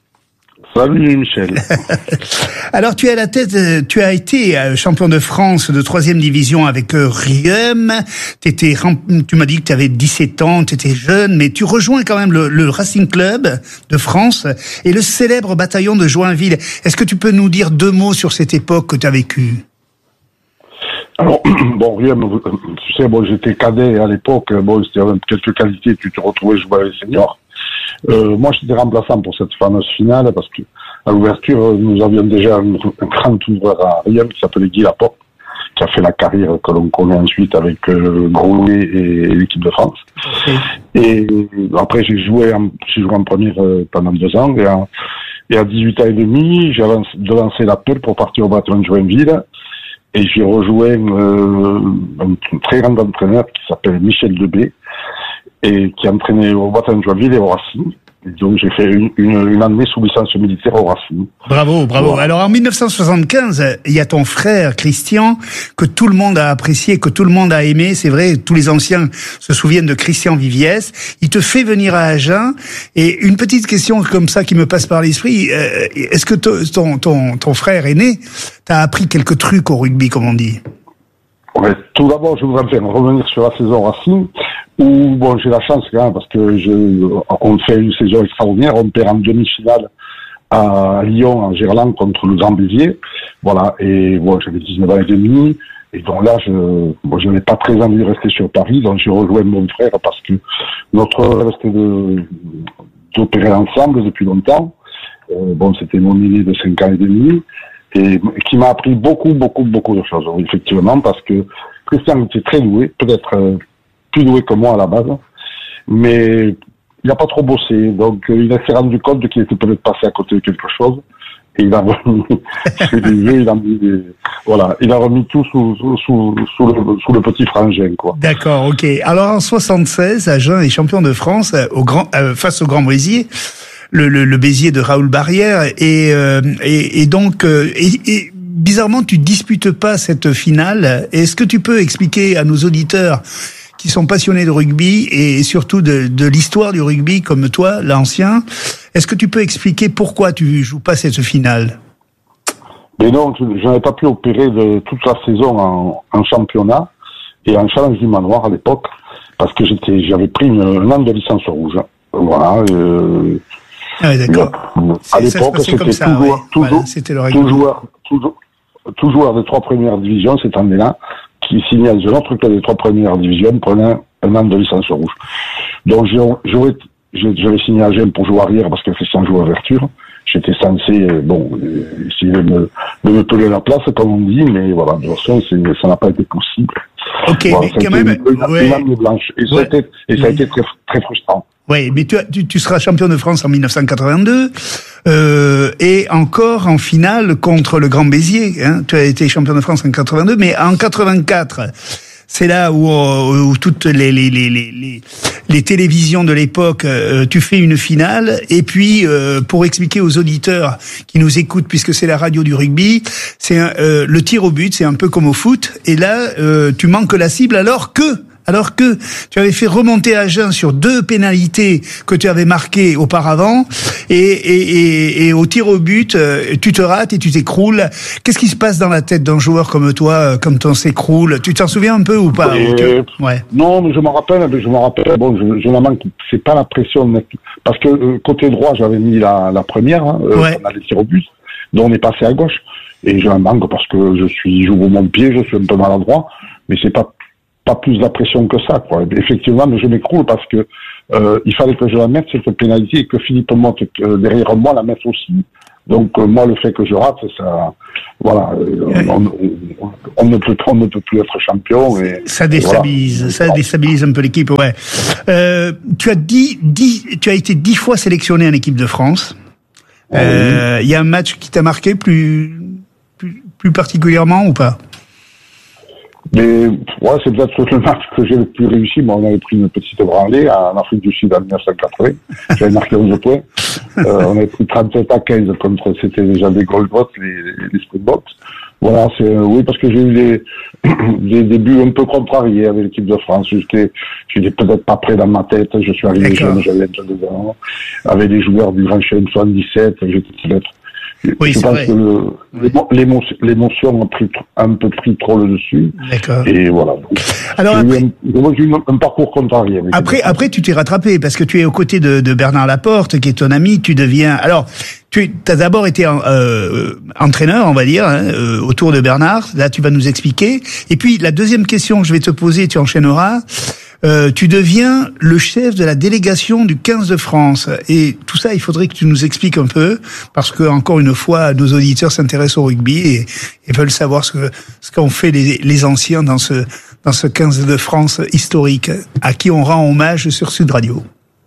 Salut Michel. Alors tu es à la tête, tu as été champion de France de troisième division avec Riom. T'étais, tu m'as dit que tu avais dix-sept ans, tu étais jeune, mais tu rejoins quand même le, le Racing Club de France et le célèbre bataillon de Joinville. Est-ce que tu peux nous dire deux mots sur cette époque que tu as vécue? Alors, bon, Riom, tu sais, bon, j'étais cadet à l'époque, bon, c'était avec quelques qualités, tu te retrouvais jouer avec les seniors. Euh, moi, j'étais remplaçant pour cette fameuse finale parce que à l'ouverture, nous avions déjà un, un grand ouvreur à Riom qui s'appelait Guy Laporte, qui a fait la carrière que l'on connaît ensuite avec euh, Groulet et, et l'équipe de France. Okay. Et après, j'ai joué en, j'ai joué en première euh, pendant deux ans et, en, et à dix-huit ans et demi, j'ai devancé l'appel pour partir au bataillon de Joinville. Et j'ai rejoint euh, un très grand entraîneur qui s'appelle Michel Debé et qui entraînait au bataillon de Joinville et au Racing. Et donc j'ai fait une, une, une année sous licence militaire au Racing. Bravo, bravo. Voilà. Alors en mille neuf cent soixante-quinze, il y a ton frère Christian que tout le monde a apprécié, que tout le monde a aimé. C'est vrai, tous les anciens se souviennent de Christian Viviès. Il te fait venir à Agen. Et une petite question comme ça qui me passe par l'esprit, euh, est-ce que ton, ton, ton frère aîné t'a appris quelques trucs au rugby, comme on dit? Ouais, tout d'abord, je voudrais faire revenir sur la saison Racing, où bon, j'ai la chance quand même parce que je, on fait une saison extraordinaire. On perd en demi-finale à Lyon, en Gerland, contre le Grand Béziers. Voilà, et bon, j'avais dix-neuf ans et demi, et donc là, je, bon, je n'avais pas très envie de rester sur Paris, donc j'ai rejoint mon frère parce que notre rêve c'était de d'opérer ensemble depuis longtemps. Euh, bon, c'était mon aîné de cinq ans et demi. Et qui m'a appris beaucoup, beaucoup, beaucoup de choses, effectivement, parce que Christian était très doué, peut-être euh, plus doué que moi à la base, mais il n'a pas trop bossé, donc euh, il s'est rendu compte qu'il était peut-être passé à côté de quelque chose, et il a remis, il a mis, voilà, il a remis tout sous, sous, sous, sous, le, sous le petit frangin, quoi. D'accord, ok. Alors en soixante-seize, Agen est champion de France au grand, euh, face au Grand Béziers. le, le, le Béziers de Raoul Barrière, et, euh, et, et donc, euh, et, et bizarrement, tu disputes pas cette finale. Est-ce que tu peux expliquer à nos auditeurs qui sont passionnés de rugby et surtout de, de l'histoire du rugby comme toi, l'ancien, est-ce que tu peux expliquer pourquoi tu joues pas cette finale? Mais non, je n'avais pas pu opérer de toute la saison en, en championnat et en challenge du manoir à l'époque, parce que j'étais, j'avais pris une, un an de licence rouge. Voilà. Euh, ah oui, d'accord. À l'époque, c'était comme ça, toujours, ouais. toujours, voilà, c'était le règlement. tout joueur, toujours, tout joueur des trois premières divisions cette année-là, qui signait dans un autre club des trois premières divisions, prenait un an de licence rouge. Donc j'aurais, j'avais signé à Gênes pour jouer arrière parce que c'est sans jouer ouverture. J'étais censé, bon, essayer de me, de me peler la place, comme on dit, mais voilà, de toute façon, ça n'a pas été possible. Ok, voilà, mais quand même, une, une, ouais. une blanche. Et, ouais. ça a été, et ça a été très, très frustrant. Oui, mais tu, tu, tu seras champion de France en dix-neuf cent quatre-vingt-deux, euh, et encore en finale contre le Grand Béziers, hein. Tu as été champion de France en quatre-vingt-deux, mais en quatre-vingt-quatre, c'est là où, où toutes les, les, les, les, les télévisions de l'époque, euh, tu fais une finale. Et puis, euh, pour expliquer aux auditeurs qui nous écoutent, puisque c'est la radio du rugby, c'est un, euh, le tir au but, c'est un peu comme au foot. Et là, euh, tu manques la cible alors que... Alors que tu avais fait remonter Agen sur deux pénalités que tu avais marquées auparavant, et, et, et, et au tir au but, tu te rates et tu t'écroules. Qu'est-ce qui se passe dans la tête d'un joueur comme toi quand on s'écroule? Tu t'en souviens un peu ou pas? et, tu... ouais. Non, mais je m'en rappelle, mais je m'en rappelle. Bon, je, je la manque. C'est pas la pression, parce que euh, côté droit, j'avais mis la, la première, hein, ouais. On a les tirs au but, donc on est passé à gauche, et je la manque parce que je suis, j'ouvre mon pied, je suis un peu maladroit, mais c'est pas pas plus de pression que ça, quoi. Effectivement, mais je m'écroule parce que euh, il fallait que je la mette, cette pénalité, et que Philippe Motte, euh, derrière moi, la mette aussi. Donc, euh, moi, le fait que je rate, ça, voilà, euh, on, on, on ne peut, on ne peut plus être champion. Et, ça déstabilise, voilà. ça déstabilise un peu l'équipe, ouais. Euh, tu as dit, dix, tu as été dix fois sélectionné en équipe de France. Il euh, oui. y a un match qui t'a marqué plus, plus, plus particulièrement ou pas? Mais ouais, c'est peut-être le match que j'ai le plus réussi. Moi, on avait pris une petite branlée en Afrique du Sud en dix-neuf cent quatre-vingts. J'avais marqué onze points. Euh, on avait pris trente-sept à quinze contre, c'était déjà des Goldbots, les, les Springboks. Voilà, c'est, euh, oui, parce que j'ai eu des, des débuts un peu contrariés avec l'équipe de France. J'étais, j'étais peut-être pas prêt dans ma tête. Je suis arrivé jeune, j'avais vingt-deux ans. Avec des joueurs du Grand Chelem soixante-dix-sept, j'étais peut-être. Oui, je pense vrai. que le, l'émotion, l'émotion a pris un peu pris trop le dessus. D'accord. Et voilà. Alors j'ai après, eu un, j'ai eu un, un parcours contrarié. Après, après, tu t'es rattrapé parce que tu es aux côtés de, de Bernard Laporte, qui est ton ami. Tu deviens. Alors, tu as d'abord été euh, entraîneur, on va dire, hein, euh, autour de Bernard. Là, tu vas nous expliquer. Et puis, la deuxième question que je vais te poser, tu enchaîneras. Euh, tu deviens le chef de la délégation du quinze de France. Et tout ça, il faudrait que tu nous expliques un peu, parce que, encore une fois, nos auditeurs s'intéressent au rugby et, et veulent savoir ce que, ce qu'ont fait les, les anciens dans ce, dans ce quinze de France historique, à qui on rend hommage sur Sud Radio.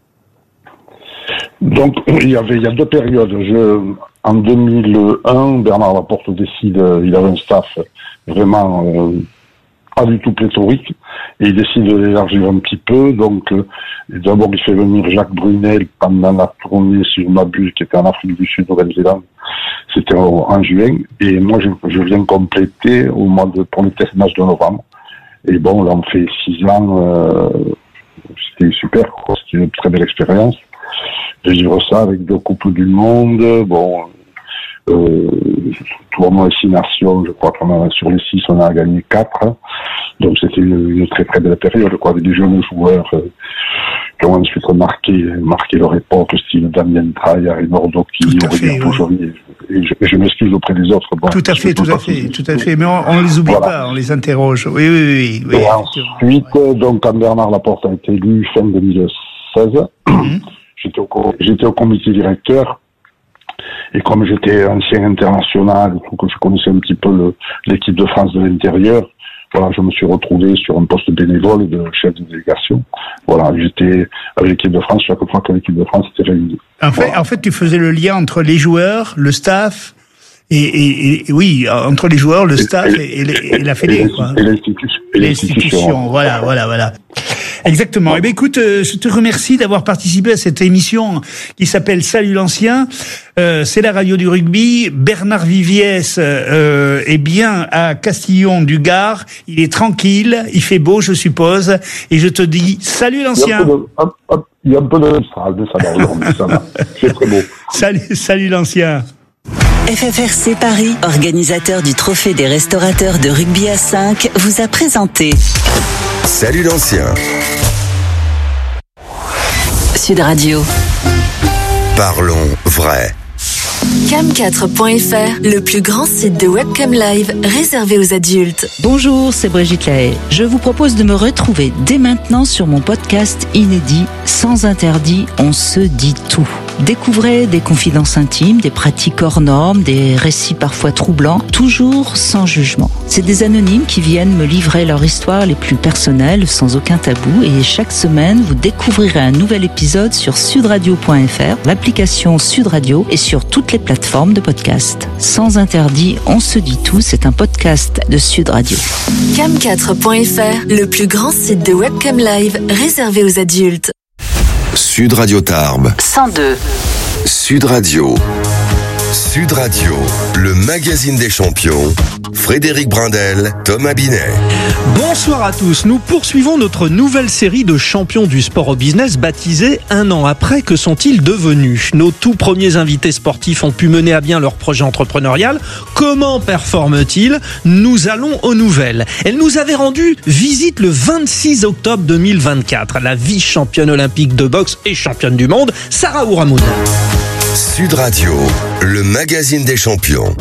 Donc, il y avait, il y a deux périodes. Je, en deux mille un, Bernard Laporte décide, il avait un staff vraiment, euh, pas du tout pléthorique, et il décide de l'élargir un petit peu. Donc, euh, d'abord, il fait venir Jacques Brunel pendant la tournée, si je m'abuse, qui était en Afrique du Sud, Nouvelle-Zélande. C'était en, en juin. Et moi, je, je viens compléter au mois de, pour le test match de novembre. Et bon, là, on fait six ans. Euh, c'était super, quoi. C'était une très belle expérience de vivre ça avec deux coupes du monde. Bon, euh, tournoi et six nations, je crois qu'on a, sur les six, on a gagné quatre. Donc c'était une, une très très belle période, quoi, avec des jeunes joueurs euh, qui ont ensuite marqué, marqué leur époque, style Damien Traille, Harry Nordoki, Aurélien Poujoly. Et je, je m'excuse auprès des autres. Bon, tout à fait, tout à fait, tout à fait. Mais on, on les oublie voilà. pas, on les interroge. Oui, oui, oui. oui, oui et ensuite, ouais. donc, quand Bernard Laporte a été élu fin deux mille seize, mm-hmm. j'étais, au, j'étais au comité directeur. Et comme j'étais ancien international, que je connaissais un petit peu le, l'équipe de France de l'intérieur, voilà, je me suis retrouvé sur un poste bénévole de chef de délégation. Voilà, j'étais avec l'équipe de France chaque fois que l'équipe de France était réunie. En fait, voilà. en fait, tu faisais le lien entre les joueurs, le staff et, et, et oui, entre les joueurs, le staff et, et, et la fédé, quoi. Et l'institution. L'institution, voilà, voilà, voilà. Exactement. Eh bien, écoute, euh, je te remercie d'avoir participé à cette émission qui s'appelle Salut l'ancien. Euh, c'est la radio du rugby. Bernard Viviès euh, est bien à Castillon du Gard. Il est tranquille, il fait beau, je suppose. Et je te dis salut l'ancien. Il y a un peu de Mistral, de ça aujourd'hui, ça va. C'est très beau. Salut, salut l'ancien. F F R C Paris, organisateur du Trophée des restaurateurs de rugby à cinq, vous a présenté Salut l'ancien. Sud Radio. Parlons vrai. cam quatre point f r, le plus grand site de webcam live réservé aux adultes. Bonjour, c'est Brigitte Lahaye. Je vous propose de me retrouver dès maintenant sur mon podcast inédit Sans interdit, on se dit tout. Découvrez des confidences intimes, des pratiques hors normes, des récits parfois troublants, toujours sans jugement. C'est des anonymes qui viennent me livrer leur histoire les plus personnelles, sans aucun tabou. Et chaque semaine, vous découvrirez un nouvel épisode sur sudradio point f r, l'application Sud Radio et sur toutes les plateformes de podcast. Sans interdit, on se dit tout, c'est un podcast de Sud Radio. cam quatre point f r, le plus grand site de webcam live réservé aux adultes. Sud Radio Tarbes. cent deux. Sud Radio. Sud Radio, le magazine des champions. Frédéric Brindel, Thomas Binet. Bonsoir à tous. Nous poursuivons notre nouvelle série de champions du sport au business baptisée Un an après. Que sont-ils devenus ? Nos tout premiers invités sportifs ont pu mener à bien leur projet entrepreneurial. Comment performent-ils ? Nous allons aux nouvelles. Elle nous avait rendu visite le vingt-six octobre deux mille vingt-quatre. La vice-championne olympique de boxe et championne du monde, Sarah Ourahmoune. Sud Radio, le magazine des champions.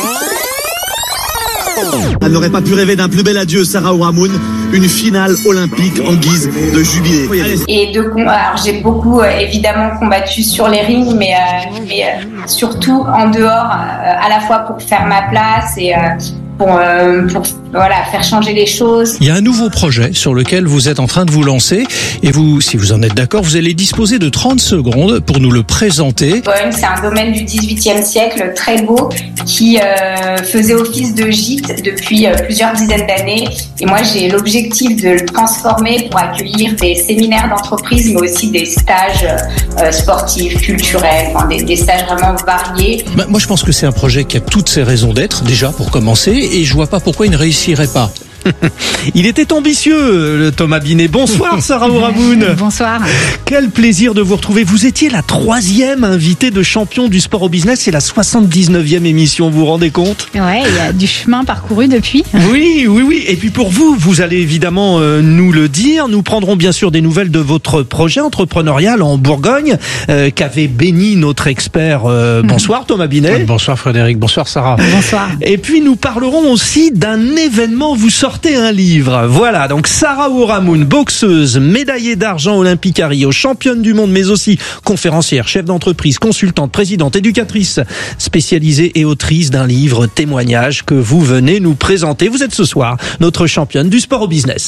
Elle n'aurait pas pu rêver d'un plus bel adieu, Sarah Ourahmoune, une finale olympique en guise de jubilé. Et de, alors j'ai beaucoup euh, évidemment combattu sur les rings, mais, euh, mais euh, surtout en dehors, euh, à la fois pour faire ma place et euh, pour, euh, pour voilà, faire changer les choses. Il y a un nouveau projet sur lequel vous êtes en train de vous lancer et vous, si vous en êtes d'accord, vous allez disposer de trente secondes pour nous le présenter. Bohème, c'est un domaine du dix-huitième siècle très beau qui euh, faisait office de gîte depuis euh, plusieurs dizaines d'années. Et moi, j'ai l'objectif de le transformer pour accueillir des séminaires d'entreprise, mais aussi des stages euh, sportifs, culturels, enfin, des, des stages vraiment variés. Bah, moi, je pense que c'est un projet qui a toutes ses raisons d'être, déjà, pour commencer, et je vois pas pourquoi il ne réussirait pas. Il était ambitieux, le Thomas Binet. Bonsoir Sarah Ourahmoune. Bonsoir. Quel plaisir de vous retrouver. Vous étiez la troisième invitée de champion du sport au business. C'est la soixante-dix-neuvième émission, vous vous rendez compte ? Ouais, il y a du chemin parcouru depuis. Oui, oui, oui. Et puis pour vous, vous allez évidemment euh, nous le dire. Nous prendrons bien sûr des nouvelles de votre projet entrepreneurial en Bourgogne, euh, qu'avait béni notre expert. Euh, mmh. Bonsoir Thomas Binet. Bonsoir Frédéric. Bonsoir Sarah. Bonsoir. Et puis nous parlerons aussi d'un événement. Vous sortez un livre. Voilà, donc Sarah Ourahmoune, boxeuse, médaillée d'argent olympique à Rio, championne du monde, mais aussi conférencière, chef d'entreprise, consultante, présidente, éducatrice, spécialisée et autrice d'un livre témoignage que vous venez nous présenter. Vous êtes ce soir notre championne du sport au business.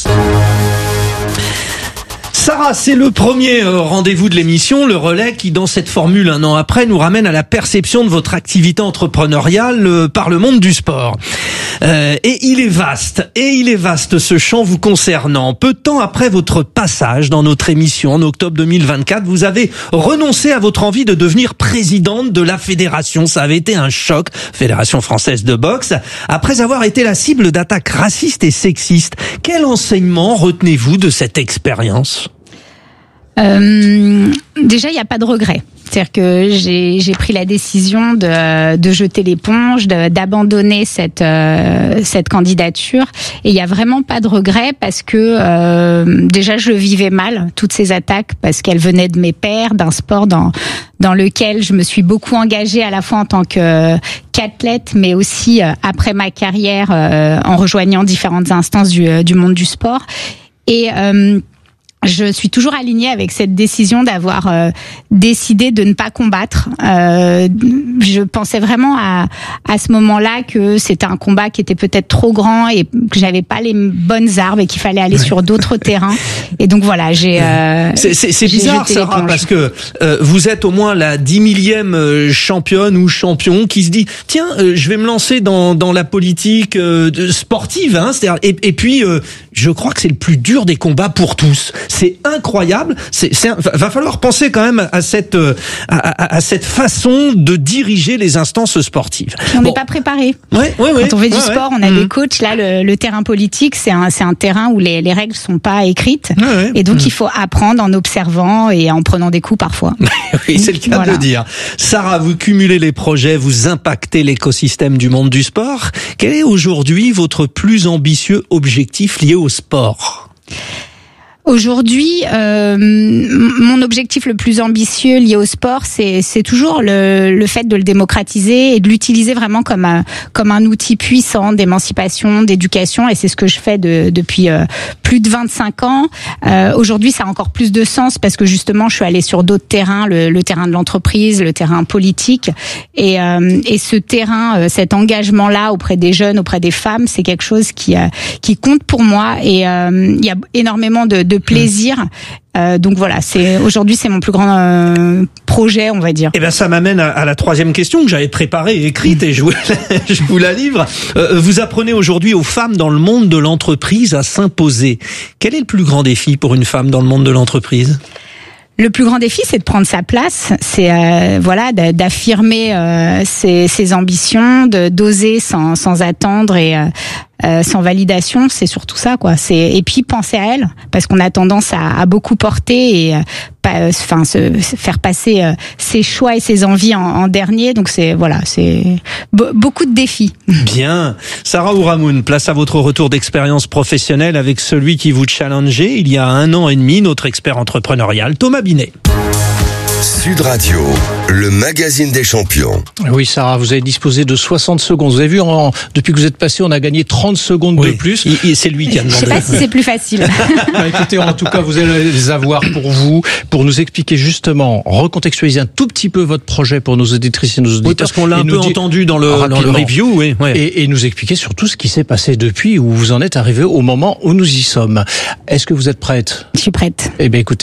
Sarah, c'est le premier rendez-vous de l'émission, le relais qui, dans cette formule un an après, nous ramène à la perception de votre activité entrepreneuriale par le monde du sport. Euh, et il est vaste, et il est vaste ce champ vous concernant. Peu de temps après votre passage dans notre émission en octobre deux mille vingt-quatre, vous avez renoncé à votre envie de devenir présidente de la fédération. Ça avait été un choc, Fédération française de boxe, après avoir été la cible d'attaques racistes et sexistes. Quel enseignement retenez-vous de cette expérience ? Euh, déjà, il n'y a pas de regret. C'est-à-dire que j'ai, j'ai pris la décision de, de jeter l'éponge, de, d'abandonner cette, euh, cette candidature. Et il n'y a vraiment pas de regret parce que euh, déjà, je vivais mal, toutes ces attaques, parce qu'elles venaient de mes pairs, d'un sport dans, dans lequel je me suis beaucoup engagée à la fois en tant que, qu'athlète, mais aussi euh, après ma carrière euh, en rejoignant différentes instances du, du monde du sport. Et... Euh, je suis toujours alignée avec cette décision d'avoir euh, décidé de ne pas combattre. Euh, je pensais vraiment à, à ce moment-là que c'était un combat qui était peut-être trop grand et que j'avais pas les bonnes armes et qu'il fallait aller ouais. sur d'autres terrains. Et donc voilà, j'ai. Euh, c'est, c'est, c'est bizarre, Sarah, parce que euh, vous êtes au moins la dix millième championne ou champion qui se dit tiens, euh, je vais me lancer dans dans la politique euh, sportive, hein, c'est-à-dire, et, et puis euh, je crois que c'est le plus dur des combats pour tous. C'est incroyable. C'est, c'est un, va falloir penser quand même à cette à, à, à cette façon de diriger les instances sportives. Et on n'est bon. pas préparé. Ouais, ouais, ouais. Quand on fait du ouais, sport, ouais. on a mmh. des coachs. Là, le, le terrain politique, c'est un c'est un terrain où les les règles sont pas écrites. Ouais, ouais. Et donc mmh. il faut apprendre en observant et en prenant des coups parfois. Oui, c'est le cas voilà. de le dire. Sarah, vous cumulez les projets, vous impactez l'écosystème du monde du sport. Quel est aujourd'hui votre plus ambitieux objectif lié au sport ? Aujourd'hui, euh, mon objectif le plus ambitieux lié au sport, c'est, c'est toujours le, le fait de le démocratiser et de l'utiliser vraiment comme un, comme un outil puissant d'émancipation, d'éducation. Et c'est ce que je fais de, depuis euh, plus de vingt-cinq ans. Euh, aujourd'hui, ça a encore plus de sens parce que justement, je suis allée sur d'autres terrains, le, le terrain de l'entreprise, le terrain politique. Et, euh, et ce terrain, euh, cet engagement-là auprès des jeunes, auprès des femmes, c'est quelque chose qui, euh, qui compte pour moi. Et euh, il y a énormément de, de plaisir. Euh, donc voilà, c'est aujourd'hui c'est mon plus grand euh, projet, on va dire. Eh ben ça m'amène à, à la troisième question que j'avais préparée et écrite et je vous, je vous la livre. Euh, vous apprenez aujourd'hui aux femmes dans le monde de l'entreprise à s'imposer. Quel est le plus grand défi pour une femme dans le monde de l'entreprise ? Le plus grand défi, c'est de prendre sa place, c'est euh, voilà, d'affirmer euh, ses, ses ambitions, de d'oser sans sans attendre et euh, euh, sans validation. C'est surtout ça, quoi. C'est et puis penser à elle, parce qu'on a tendance à, à beaucoup porter et euh, pas, enfin se, se faire passer euh, ses choix et ses envies en, en dernier. Donc c'est voilà, c'est be- beaucoup de défis. Bien, Sarah Ouramoun, place à votre retour d'expérience professionnelle avec celui qui vous challengeait il y a un an et demi, notre expert entrepreneurial Thomas Binet. Sud Radio, le magazine des champions. Oui, Sarah, vous avez disposé de soixante secondes. Vous avez vu, en, depuis que vous êtes passé, on a gagné trente secondes oui. de plus. Et, et c'est lui qui a demandé. Je sais pas si c'est plus facile. Bah, écoutez, en tout cas, vous allez les avoir pour vous, pour nous expliquer justement, recontextualiser un tout petit peu votre projet pour nos auditrices et nos auditeurs. Oui, parce qu'on l'a un peu dit, entendu dans le, dans le review, oui. Ouais. Et, et nous expliquer surtout ce qui s'est passé depuis, où vous en êtes arrivé au moment où nous y sommes. Est-ce que vous êtes prête ? Je suis prête. Eh bien, écoutez.